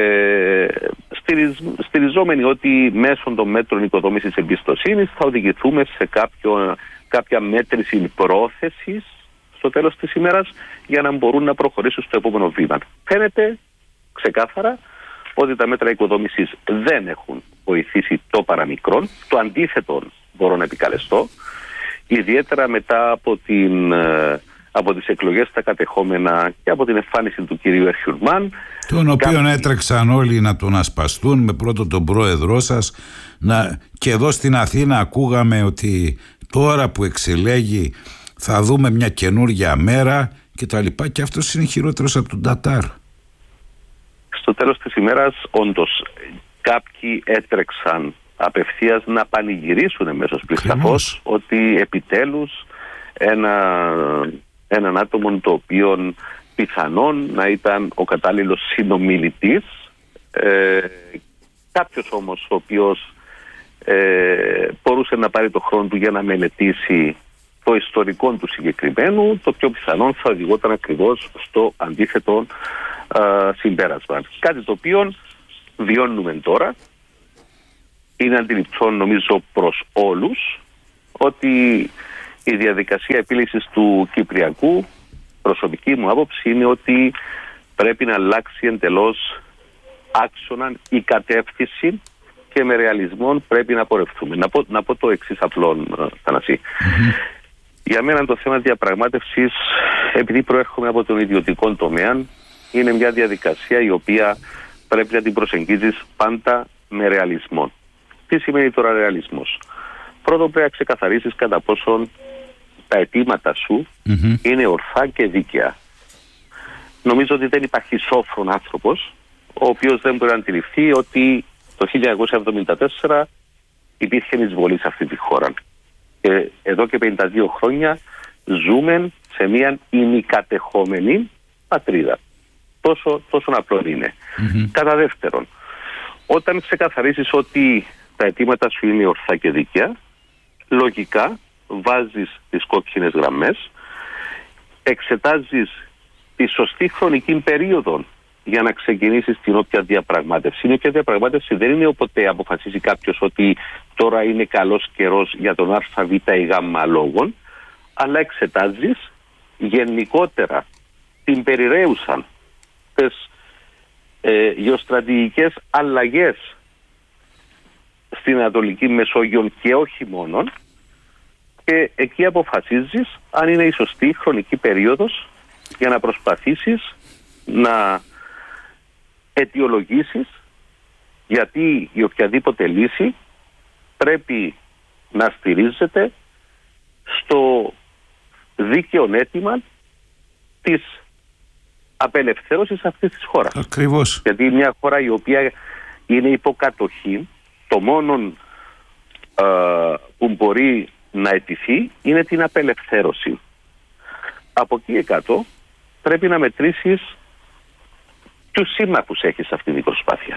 Στηριζόμενοι ότι μέσω των μέτρων οικοδόμησης εμπιστοσύνης θα οδηγηθούμε σε κάποια μέτρηση πρόθεσης στο τέλος της ημέρας για να μπορούν να προχωρήσουν στο επόμενο βήμα. Φαίνεται ξεκάθαρα ότι τα μέτρα οικοδόμησης δεν έχουν βοηθήσει το παραμικρόν. Το αντίθετο μπορώ να επικαλεστώ, ιδιαίτερα μετά από τις εκλογές στα κατεχόμενα και από την εμφάνιση του κυρίου Ερχιουρμάν, τον οποίον έτρεξαν όλοι να τον ασπαστούν, με πρώτο τον πρόεδρό σας. Και εδώ στην Αθήνα ακούγαμε ότι τώρα που εξελέγει θα δούμε μια καινούργια μέρα και τα λοιπά, και αυτός είναι χειρότερος από τον Τατάρ. Στο τέλος της ημέρας όντως κάποιοι έτρεξαν απευθείας να πανηγυρίσουν μέσω πλησταφώς ότι επιτέλους έναν άτομο το οποίο πιθανόν να ήταν ο κατάλληλος συνομιλητής, κάποιος όμως ο οποίος μπορούσε να πάρει το χρόνο του για να μελετήσει το ιστορικό του συγκεκριμένου, το πιο πιθανόν θα οδηγόταν ακριβώς στο αντίθετο συμπέρασμα. Κάτι το οποίο βιώνουμε τώρα. Είναι αντιληπτό νομίζω προς όλους ότι η διαδικασία επίλυσης του Κυπριακού, προσωπική μου άποψη, είναι ότι πρέπει να αλλάξει εντελώς άξονα η κατεύθυνση και με ρεαλισμό πρέπει να πορευτούμε. Να πω το εξής απλό, Θανάση. Για μένα το θέμα διαπραγμάτευσης, επειδή προέρχομαι από τον ιδιωτικό τομέα, είναι μια διαδικασία η οποία πρέπει να την προσεγγίζεις πάντα με ρεαλισμό. Τι σημαίνει τώρα ρεαλισμός? Πρώτον, πρέπει να ξεκαθαρίσεις κατά πόσον τα αιτήματα σου είναι ορθά και δίκαια. Νομίζω ότι δεν υπάρχει σόφρον άνθρωπος ο οποίος δεν μπορεί να αντιληφθεί ότι το 1974 υπήρχε εισβολή σε αυτή τη χώρα. Και εδώ και 52 χρόνια ζούμε σε μια ημικατεχόμενη πατρίδα. Τόσο απλό είναι. Κατά δεύτερον, όταν ξεκαθαρίσεις ότι τα αιτήματα σου είναι ορθά και δίκαια, λογικά βάζεις τις κόκκινες γραμμές, εξετάζεις τη σωστή χρονική περίοδο για να ξεκινήσεις την όποια διαπραγμάτευση. Η όποια διαπραγμάτευση δεν είναι όποτε αποφασίζει κάποιος ότι τώρα είναι καλός καιρός για τον ΑΒ ή Γ λόγων, αλλά εξετάζεις γενικότερα την περιραίουσαν τις γεωστρατηγικές αλλαγές στην Ανατολική Μεσόγειο και όχι μόνο, και εκεί αποφασίζεις αν είναι η σωστή χρονική περίοδος για να προσπαθήσεις να αιτιολογήσεις γιατί η οποιαδήποτε λύση πρέπει να στηρίζεται στο δίκαιο αίτημα της απελευθέρωσης αυτής της χώρας. Ακριβώς. Γιατί μια χώρα η οποία είναι υποκατοχή, το μόνο που μπορεί να αιτηθεί είναι την απελευθέρωση. Από εκεί κάτω πρέπει να μετρήσεις ποιους σύμμαχους έχεις σε αυτή την προσπάθεια.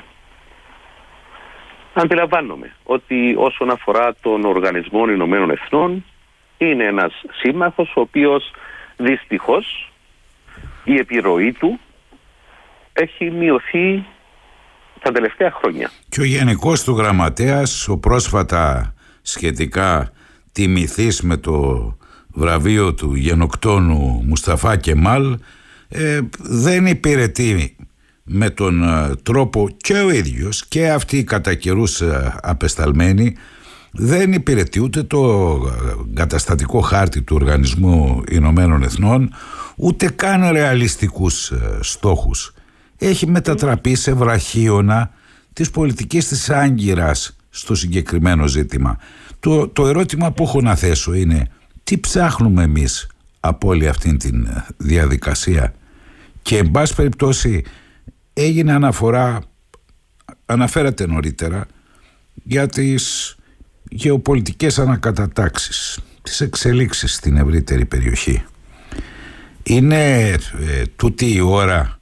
Αντιλαμβάνομαι ότι όσον αφορά τον Οργανισμό Ηνωμένων Εθνών είναι ένας σύμμαχος ο οποίος δυστυχώς η επιρροή του έχει μειωθεί τα τελευταία χρόνια. Και ο Γενικός του Γραμματέας, ο πρόσφατα σχετικά τιμηθής με το βραβείο του γενοκτόνου Μουσταφά Κεμάλ, δεν υπηρετεί με τον τρόπο, και ο ίδιος και αυτοί οι κατά καιρούς απεσταλμένοι, δεν υπηρετεί ούτε το καταστατικό χάρτη του Οργανισμού Ηνωμένων Εθνών, ούτε καν ρεαλιστικούς στόχους. Έχει μετατραπεί σε βραχίωνα της πολιτικής της άγκυρας στο συγκεκριμένο ζήτημα. Το ερώτημα που έχω να θέσω είναι τι ψάχνουμε εμείς από όλη αυτή τη διαδικασία? Και εν πάση περιπτώσει έγινε αναφορά, αναφέρατε νωρίτερα, για τις γεωπολιτικές ανακατατάξεις, τις εξελίξεις στην ευρύτερη περιοχή. Είναι τούτη η ώρα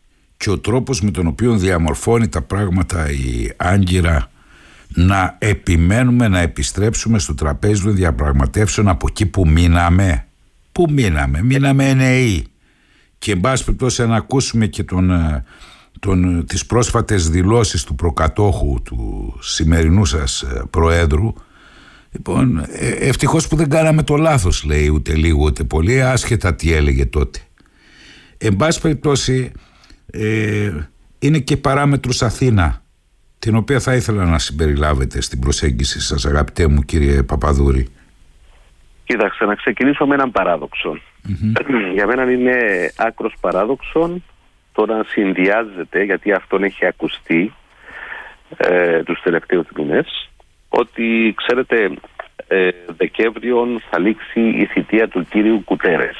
και ο τρόπος με τον οποίο διαμορφώνει τα πράγματα η Άγκυρα, να επιμένουμε να επιστρέψουμε στο τραπέζι των διαπραγματεύσεων από εκεί που μείναμε. Πού μείναμε νέοι. Και εν πάση περιπτώσει να ακούσουμε και τις πρόσφατες δηλώσεις του προκατόχου του σημερινού σας Προέδρου. Λοιπόν, ευτυχώς που δεν κάναμε το λάθος, λέει, ούτε λίγο ούτε πολύ, άσχετα τι έλεγε τότε. Εν πάση περιπτώσει, είναι και παράμετρος Αθήνα, την οποία θα ήθελα να συμπεριλάβετε στην προσέγγιση σας, αγαπητέ μου κύριε Παπαδούρη. Κοίταξε, να ξεκινήσω με έναν παράδοξο. Για μένα είναι άκρος παράδοξο το να συνδυάζεται, γιατί αυτόν έχει ακουστεί τους τελευταίους μήνες, ότι ξέρετε Δεκέμβριο θα λήξει η θητεία του κύριου Κουτέρες.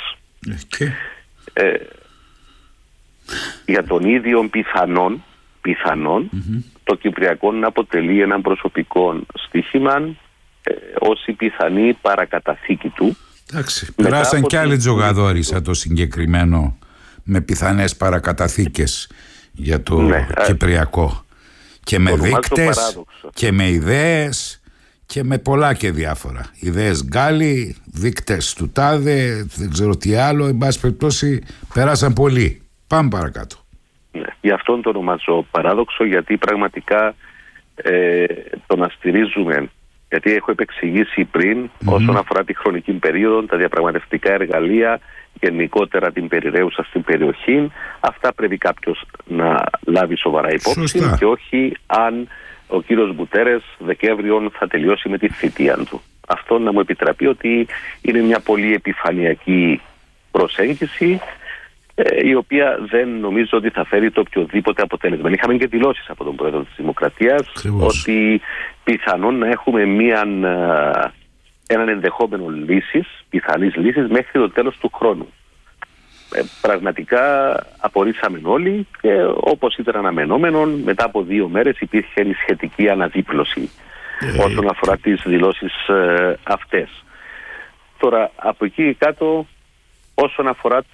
Για τον ίδιο πιθανόν το Κυπριακό να αποτελεί ένα προσωπικό στοίχημα ως η πιθανή παρακαταθήκη του. Εντάξει, περάσαν κι άλλοι τζογαδόροι σαν το συγκεκριμένο, με πιθανές παρακαταθήκες για το Κυπριακό, και με δείκτες και με ιδέες και με πολλά και διάφορα. Ιδέες Γκάλι, δείκτες του τάδε, δεν ξέρω τι άλλο. Εν πάση περιπτώσει περάσαν πολλοί. Πάμε παρακάτω. Γι' αυτόν το ονομάζω παράδοξο, γιατί πραγματικά το να στηρίζουμε, γιατί έχω επεξηγήσει πριν όσον αφορά τη χρονική περίοδο, τα διαπραγματευτικά εργαλεία, γενικότερα την περιραίουσα στην περιοχή, αυτά πρέπει κάποιος να λάβει σοβαρά υπόψη. Σωστά. Και όχι αν ο κύριος Γκουτέρες Δεκέμβριο θα τελειώσει με τη θητεία του. Αυτό να μου επιτραπεί ότι είναι μια πολύ επιφανειακή προσέγγιση, η οποία δεν νομίζω ότι θα φέρει το οποιοδήποτε αποτέλεσμα. Είχαμε και δηλώσεις από τον Πρόεδρο της Δημοκρατίας ότι πιθανόν να έχουμε έναν ενδεχόμενο πιθανής λύσης μέχρι το τέλος του χρόνου. Πραγματικά απορρίσαμε όλοι, και όπως ήταν αναμενόμενο, μετά από 2 μέρες υπήρχε η σχετική αναδίπλωση όσον αφορά τις δηλώσεις αυτές. Τώρα από εκεί κάτω, όσον αφορά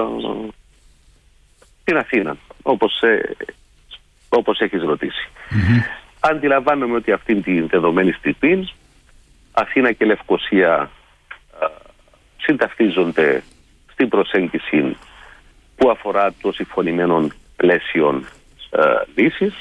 την Αθήνα, όπως έχεις ρωτήσει. Αντιλαμβάνομαι ότι αυτήν την δεδομένη στιγμή Αθήνα και Λευκοσία συνταυτίζονται στην προσέγγιση που αφορά το συμφωνημένο πλαίσιο λύσης,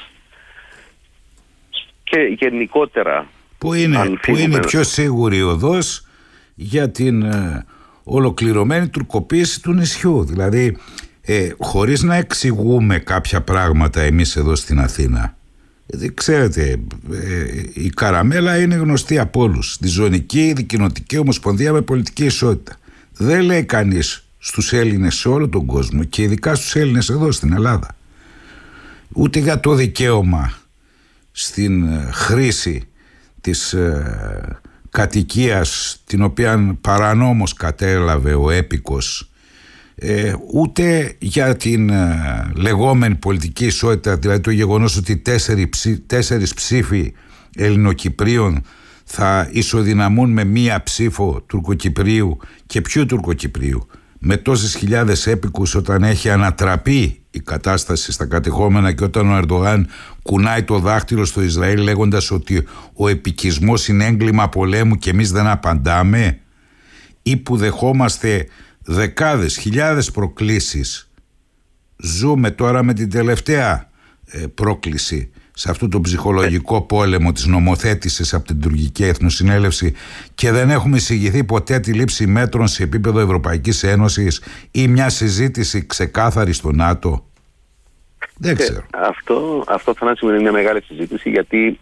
και γενικότερα που είναι πιο σίγουρη οδός για την ολοκληρωμένη τουρκοποίηση του νησιού. Δηλαδή χωρίς να εξηγούμε κάποια πράγματα εμείς εδώ στην Αθήνα. Ξέρετε, η καραμέλα είναι γνωστή από όλους. Τη ζωνική, δικοινοτική ομοσπονδία με πολιτική ισότητα. Δεν λέει κανείς στους Έλληνες σε όλο τον κόσμο, και ειδικά στους Έλληνες εδώ στην Ελλάδα, ούτε για το δικαίωμα στην χρήση της κατοικίας την οποία παρανόμως κατέλαβε ο έπικος, ούτε για την λεγόμενη πολιτική ισότητα, δηλαδή το γεγονός ότι 4 ψήφοι Ελληνοκυπρίων θα ισοδυναμούν με 1 ψήφο Τουρκοκυπρίου. Και ποιου Τουρκοκυπρίου? Με τόσες χιλιάδες έπικους, όταν έχει ανατραπεί η κατάσταση στα κατεχόμενα και όταν ο Ερντογάν κουνάει το δάχτυλο στο Ισραήλ λέγοντας ότι ο επικισμός είναι έγκλημα πολέμου και εμείς δεν απαντάμε, ή που δεχόμαστε δεκάδες χιλιάδες προκλήσεις. Ζούμε τώρα με την τελευταία πρόκληση σε αυτό το ψυχολογικό πόλεμο της νομοθέτησης από την Τουρκική Εθνοσυνέλευση, και δεν έχουμε εισηγηθεί ποτέ τη λήψη μέτρων σε επίπεδο Ευρωπαϊκής Ένωσης ή μια συζήτηση ξεκάθαρη στο ΝΑΤΟ. Δεν ξέρω. Αυτό θα είναι μια μεγάλη συζήτηση, γιατί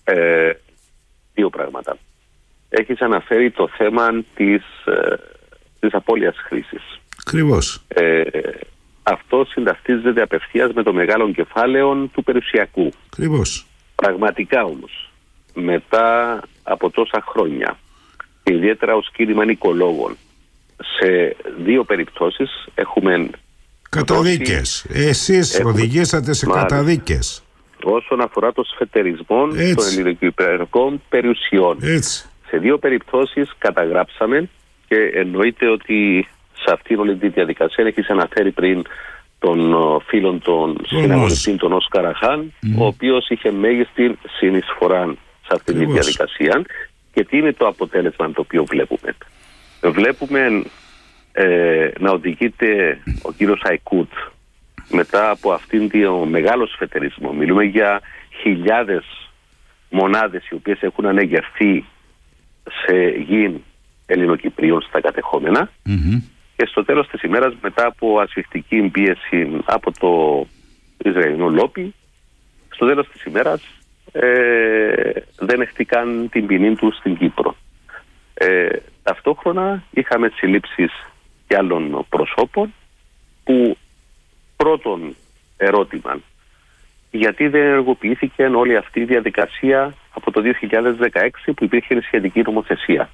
2 πράγματα. Έχεις αναφέρει το θέμα της απώλειας χρήσης. Ακριβώς. Αυτό συνταυτίζεται απευθείας με το μεγάλο κεφάλαιο του περιουσιακού. Ακριβώς. Πραγματικά όμως, μετά από τόσα χρόνια, ιδιαίτερα ως κίνημα νοικολόγων, σε 2 περιπτώσεις έχουμε καταδίκες. Εσείς οδηγήσατε σε καταδίκες. Όσον αφορά το σφετερισμό των ελληνικοπαιδικών περιουσιών. Σε 2 περιπτώσεις καταγράψαμε, και εννοείται ότι σε αυτήν όλη τη διαδικασία έχεις αναφέρει πριν των φίλων των συναγωνιστών, τον Όσκαρ Αχάν, ο οποίος είχε μέγιστη συνεισφορά σε αυτή τη διαδικασία. Και τι είναι το αποτέλεσμα το οποίο βλέπουμε? Βλέπουμε να οδηγείται ο κύριος Αϊκούτ μετά από αυτήν τον μεγάλο σφετερισμό. Μιλούμε για χιλιάδες μονάδες οι οποίες έχουν ανεγερθεί σε γη Ελληνοκυπρίων στα κατεχόμενα, και στο τέλος της ημέρας, μετά από ασφιχτική πίεση από το Ισραηλινό λόμπι, στο τέλος της ημέρας δεν έχτηκαν την ποινή του στην Κύπρο. Ταυτόχρονα είχαμε συλλήψεις και άλλων προσώπων που πρώτον ερώτημα, γιατί δεν ενεργοποιήθηκε όλη αυτή η διαδικασία από το 2016 που υπήρχε σχετική νομοθεσία?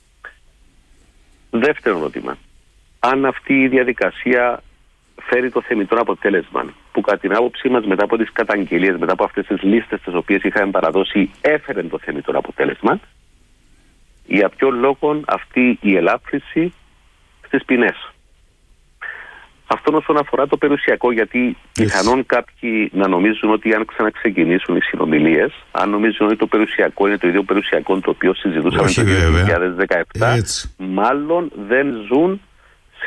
Δεύτερο ερώτημα, αν αυτή η διαδικασία φέρει το θεμιτό αποτέλεσμα, που κατά την άποψή μας μετά από τις καταγγελίες, μετά από αυτές τις λίστες τις οποίες είχαμε παραδώσει, έφερε το θεμιτό αποτέλεσμα, για ποιον λόγο αυτή η ελάφρυνση στις ποινές? Αυτό όσον αφορά το περιουσιακό, γιατί πιθανόν κάποιοι να νομίζουν ότι αν ξαναξεκινήσουν οι συνομιλίες, αν νομίζουν ότι το περιουσιακό είναι το ίδιο περιουσιακό το οποίο συζητούσαμε το 2017, μάλλον δεν ζουν σε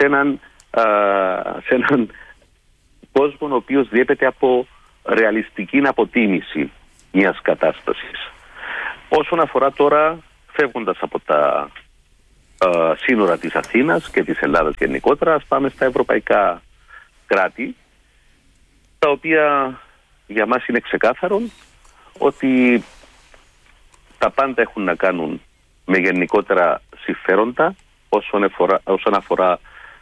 έναν κόσμο ο οποίος διέπεται από ρεαλιστική αποτίμηση μιας κατάστασης. Όσον αφορά τώρα, φεύγοντας από τα σύνορα της Αθήνας και της Ελλάδας γενικότερα, ας πάμε στα ευρωπαϊκά κράτη, τα οποία για μας είναι ξεκάθαρο ότι τα πάντα έχουν να κάνουν με γενικότερα συμφέροντα όσον αφορά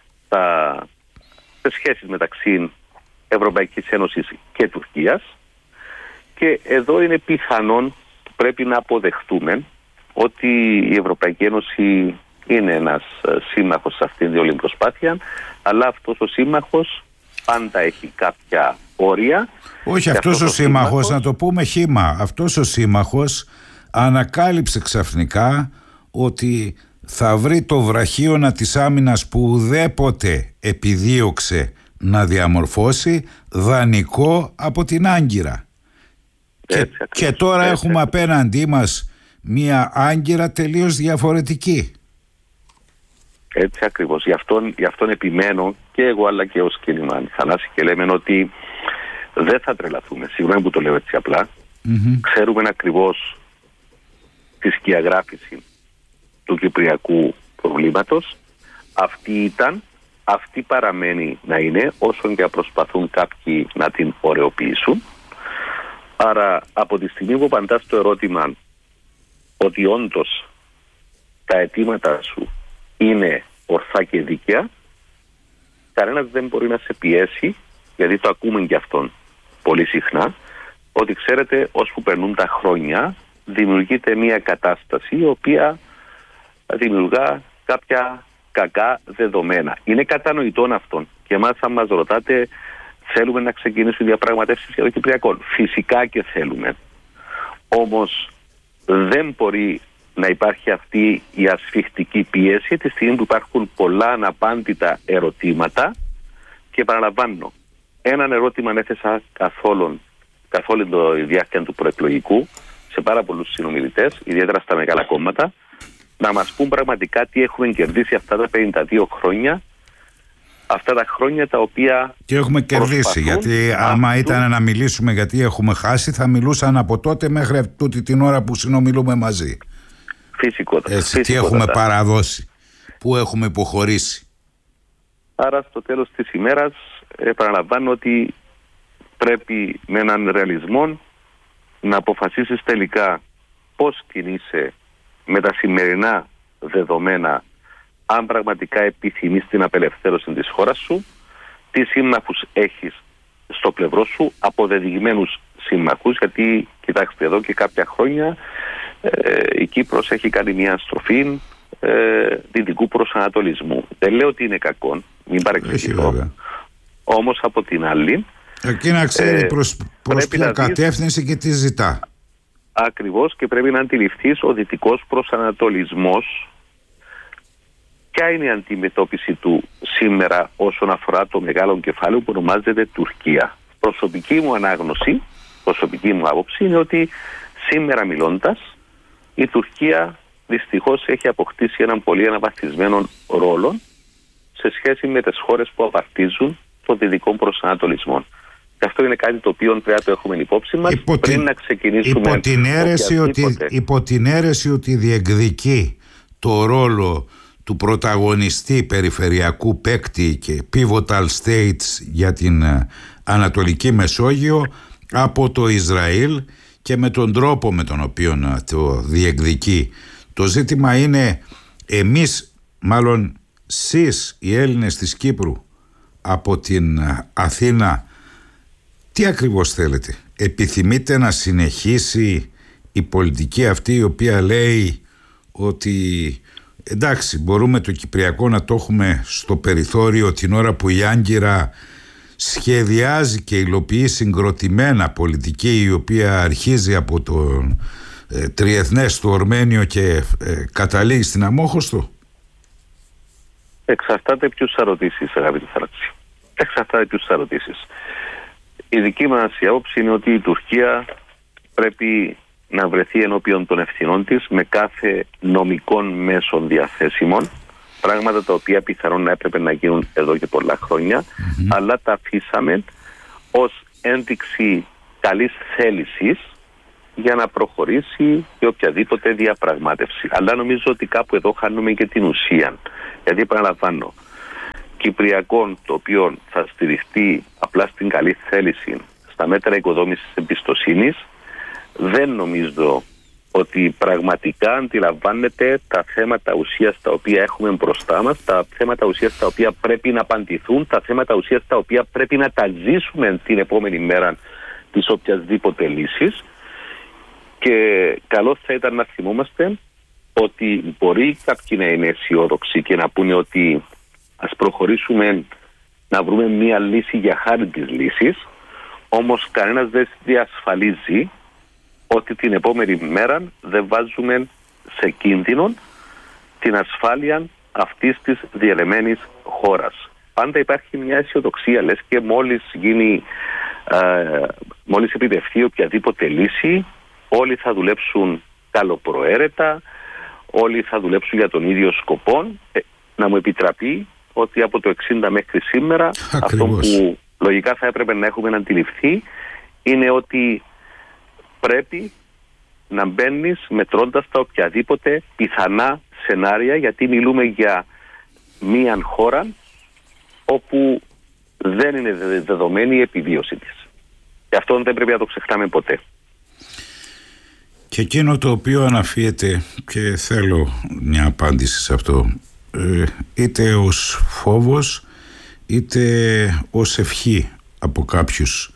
τις σχέσεις μεταξύ Ευρωπαϊκής Ένωσης και Τουρκίας, και εδώ είναι πιθανόν, πρέπει να αποδεχτούμε ότι η Ευρωπαϊκή Ένωση είναι ένας σύμμαχος σε αυτήν την όλη προσπάθεια, αλλά αυτός ο σύμμαχος πάντα έχει κάποια όρια. Όχι, αυτός ο σύμμαχος, να το πούμε χύμα, αυτός ο σύμμαχος ανακάλυψε ξαφνικά ότι θα βρει το βραχίωνα της άμυνας που ουδέποτε επιδίωξε να διαμορφώσει δανεικό από την Άγκυρα. Και τώρα έχουμε απέναντί μας μία Άγκυρα τελείως διαφορετική. Έτσι ακριβώς. Γι' αυτόν επιμένω και εγώ αλλά και ως κίνημα Θανάση, και λέμε ότι δεν θα τρελαθούμε. Συγγνώμη που το λέω έτσι απλά. Ξέρουμε ακριβώς τη σκιαγράφηση του κυπριακού προβλήματος. Αυτή ήταν, αυτή παραμένει να είναι, όσον και προσπαθούν κάποιοι να την ωρεοποιήσουν. Άρα από τη στιγμή που απαντάς το ερώτημα ότι όντως τα αιτήματα σου είναι ορθά και δίκαια, κανένας δεν μπορεί να σε πιέσει, γιατί το ακούμε και αυτόν πολύ συχνά, ότι ξέρετε, ώσπου περνούν τα χρόνια δημιουργείται μια κατάσταση η οποία δημιουργά κάποια κακά δεδομένα. Είναι κατανοητόν αυτόν, και εμάς αν μας ρωτάτε, θέλουμε να ξεκινήσουν διαπραγματεύσεις για το Κυπριακό. Φυσικά και θέλουμε. Όμως δεν μπορεί να υπάρχει αυτή η ασφιχτική πίεση τη στιγμή που υπάρχουν πολλά αναπάντητα ερωτήματα, και επαναλαμβάνω, έναν ερώτημα έθεσα καθ' όλη τη διάρκεια του προεκλογικού σε πάρα πολλούς συνομιλητές, ιδιαίτερα στα μεγάλα κόμματα, να μας πούν πραγματικά τι έχουμε κερδίσει αυτά τα 52 χρόνια, αυτά τα χρόνια τα οποία... Τι έχουμε κερδίσει, γιατί άμα ήταν να μιλήσουμε γιατί έχουμε χάσει, θα μιλούσαν από τότε μέχρι τούτη την ώρα που συνομιλούμε μαζί. Φυσικότατα. Τι έχουμε παραδώσει, πού έχουμε υποχωρήσει. Άρα στο τέλος της ημέρας επαναλαμβάνω ότι πρέπει με έναν ρεαλισμό να αποφασίσεις τελικά πώς κινείσαι με τα σημερινά δεδομένα, αν πραγματικά επιθυμείς την απελευθέρωση της χώρας σου, τι σύμμαχους έχεις στο πλευρό σου, αποδεδειγμένους σύμμαχους, γιατί κοιτάξτε εδώ και κάποια χρόνια η Κύπρος έχει κάνει μια στροφή δυτικού προσανατολισμού. Δεν λέω ότι είναι κακό, μην παρεξηγηθώ. Όμως από την άλλη, εκεί να ξέρει προς ποια κατεύθυνση και τι ζητά. Ακριβώς, και πρέπει να αντιληφθείς ο δυτικός προσανατολισμός ποια είναι η αντιμετώπιση του σήμερα όσον αφορά το μεγάλο κεφάλαιο που ονομάζεται Τουρκία. Προσωπική μου ανάγνωση, προσωπική μου άποψη είναι ότι σήμερα μιλώντας η Τουρκία δυστυχώς έχει αποκτήσει έναν πολύ αναβαθμισμένο ρόλο σε σχέση με τις χώρες που απαρτίζουν των δυτικών προσανατολισμών. Και αυτό είναι κάτι το οποίο πρέπει να το έχουμε υπόψη μας πριν να ξεκινήσουμε. Υπό την αίρεση ότι διεκδικεί το ρόλο του πρωταγωνιστή περιφερειακού παίκτη και pivotal states για την Ανατολική Μεσόγειο από το Ισραήλ και με τον τρόπο με τον οποίο το διεκδικεί. Το ζήτημα είναι εμείς, μάλλον εσείς οι Έλληνες της Κύπρου από την Αθήνα, τι ακριβώς θέλετε? Επιθυμείτε να συνεχίσει η πολιτική αυτή η οποία λέει ότι εντάξει, μπορούμε το Κυπριακό να το έχουμε στο περιθώριο την ώρα που η Άγκυρα σχεδιάζει και υλοποιεί συγκροτημένα πολιτική η οποία αρχίζει από το τριεθνές του Ορμένιο και καταλήγει στην Αμόχωστο? Εξαρτάται ποιους θα ρωτήσεις, αγαπητή Θαλάσση. Εξαρτάται ποιους θα ρωτήσεις. Η δική μας άποψη είναι ότι η Τουρκία πρέπει να βρεθεί ενώπιον των ευθυνών της με κάθε νομικών μέσων διαθέσιμων, πράγματα τα οποία πιθανόν να έπρεπε να γίνουν εδώ και πολλά χρόνια, αλλά τα αφήσαμε ως ένδειξη καλής θέλησης για να προχωρήσει και οποιαδήποτε διαπραγμάτευση. Αλλά νομίζω ότι κάπου εδώ χάνουμε και την ουσία. Γιατί επαναλαμβάνω, Κυπριακό το οποίο θα στηριχτεί απλά στην καλή θέληση στα μέτρα οικοδόμησης εμπιστοσύνης, δεν νομίζω ότι πραγματικά αντιλαμβάνεται τα θέματα ουσίας τα οποία έχουμε μπροστά μας, τα θέματα ουσίας τα οποία πρέπει να απαντηθούν, τα θέματα ουσίας τα οποία πρέπει να τα ζήσουμε την επόμενη μέρα της οποιασδήποτε λύσης. Και καλό θα ήταν να θυμόμαστε ότι μπορεί κάποιοι να είναι αισιόδοξοι και να πούνε ότι ας προχωρήσουμε να βρούμε μία λύση για χάρη της λύσης, όμως κανένας δεν διασφαλίζει ότι την επόμενη μέρα δεν βάζουμε σε κίνδυνο την ασφάλεια αυτής της διαιρεμένης χώρας. Πάντα υπάρχει μια αισιοδοξία, λες και μόλις επιτευχθεί οποιαδήποτε λύση, όλοι θα δουλέψουν καλοπροαίρετα, όλοι θα δουλέψουν για τον ίδιο σκοπό. Να μου επιτραπεί ότι από το 60 μέχρι σήμερα αυτό που λογικά θα έπρεπε να έχουμε αντιληφθεί είναι ότι πρέπει να μπαίνεις μετρώντας τα οποιαδήποτε πιθανά σενάρια, γιατί μιλούμε για μία χώρα όπου δεν είναι δεδομένη η επιβίωση της. Και αυτό δεν πρέπει να το ξεχνάμε ποτέ. Και εκείνο το οποίο αναφύεται, και θέλω μια απάντηση σε αυτό, είτε ως φόβος είτε ως ευχή από κάποιους,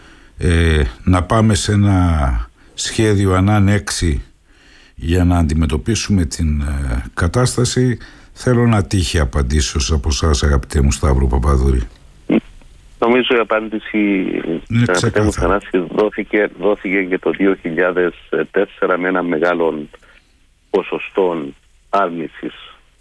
να πάμε σε ένα σχέδιο ανάνεξη για να αντιμετωπίσουμε την κατάσταση, θέλω να τύχει απαντήσεως από εσάς, αγαπητέ μου Σταύρο Παπαδούρη. Νομίζω η απάντηση, αγαπητέ μου Θανάση, δόθηκε και το 2004 με ένα μεγάλο ποσοστό άρνησης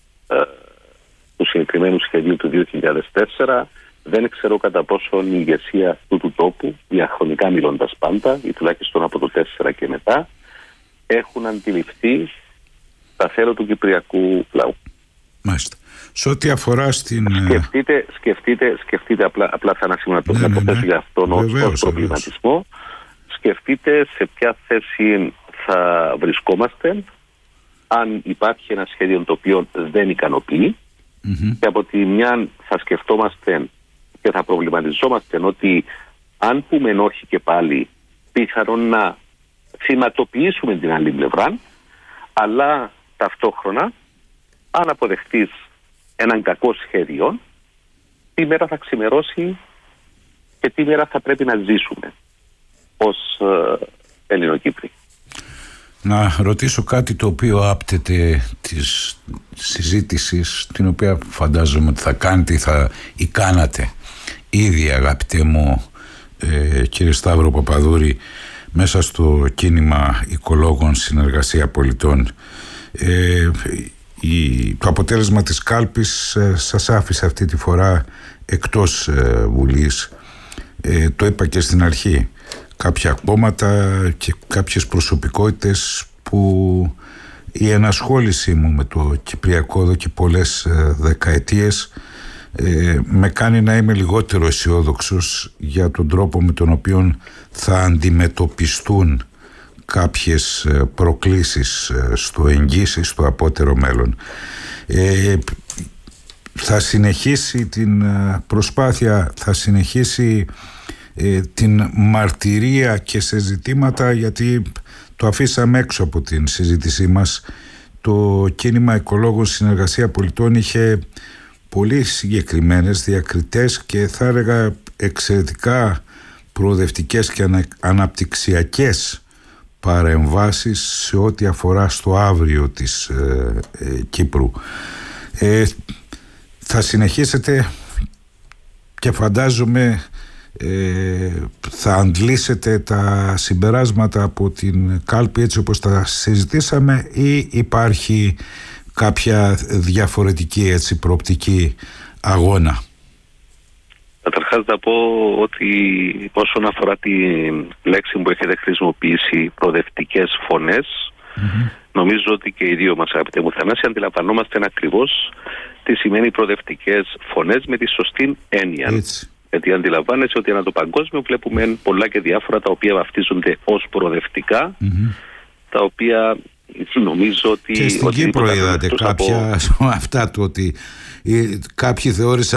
του συγκεκριμένου σχεδίου του 2004. Δεν ξέρω κατά πόσο η ηγεσία αυτού του τόπου, διαχρονικά μιλώντας πάντα, ή τουλάχιστον από το 4 και μετά, έχουν αντιληφθεί τα θέλω του κυπριακού λαού. Μάλιστα. Σε ό,τι αφορά στην... Σκεφτείτε απλά Θανάση, να το θέσω για αυτόν ως προβληματισμό. Σκεφτείτε σε ποια θέση θα βρισκόμαστε αν υπάρχει ένα σχέδιο το οποίο δεν ικανοποιεί, και από τη μια θα σκεφτόμαστε και θα προβληματιζόμαστε ότι αν πούμε όχι και πάλι πιθανόν να θυματοποιήσουμε την άλλη πλευρά, αλλά ταυτόχρονα αν αποδεχτείς έναν κακό σχέδιο, τι μέρα θα ξημερώσει και τι μέρα θα πρέπει να ζήσουμε ως Ελληνοκύπροι. Να ρωτήσω κάτι το οποίο άπτεται της συζήτησης, την οποία φαντάζομαι ότι θα κάνετε ή κάνατε ήδη, αγαπητέ μου κύριε Σταύρο Παπαδούρη, μέσα στο κίνημα Οικολόγων Συνεργασία Πολιτών. το αποτέλεσμα της κάλπης σας άφησε αυτή τη φορά εκτός Βουλής. Το είπα και στην αρχή. Κάποια κόμματα και κάποιες προσωπικότητες που η ενασχόλησή μου με το Κυπριακό εδώ και πολλές δεκαετίες με κάνει να είμαι λιγότερο αισιόδοξος για τον τρόπο με τον οποίο θα αντιμετωπιστούν κάποιες προκλήσεις στο εγγύς, στο απότερο μέλλον. Θα συνεχίσει την προσπάθεια, θα συνεχίσει την μαρτυρία και σε ζητήματα, γιατί το αφήσαμε έξω από την συζήτησή μας. Το κίνημα Οικολόγων Συνεργασία Πολιτών είχε πολύ συγκεκριμένες, διακριτές και θα έλεγα εξαιρετικά προοδευτικές και αναπτυξιακές παρεμβάσεις σε ό,τι αφορά στο αύριο της Κύπρου. Θα συνεχίσετε και φαντάζομαι θα αντλήσετε τα συμπεράσματα από την κάλπη έτσι όπως τα συζητήσαμε, ή υπάρχει κάποια διαφορετική προοπτική αγώνα? Καταρχάς να πω ότι όσον αφορά τη λέξη που έχετε χρησιμοποιήσει, προοδευτικές φωνές, νομίζω ότι και οι δύο μας, αγαπητέ μου Θανάση, αντιλαμβανόμαστε ακριβώς τι σημαίνει προοδευτικές φωνές με τη σωστή έννοια. Έτσι. Γιατί αντιλαμβάνεσαι ότι ανά το παγκόσμιο βλέπουμε πολλά και διάφορα τα οποία βαφτίζονται ως προοδευτικά, τα οποία νομίζω ότι... Και στην Κύπρο είδατε κάποια αυτά, το ότι κάποιοι θεώρησαν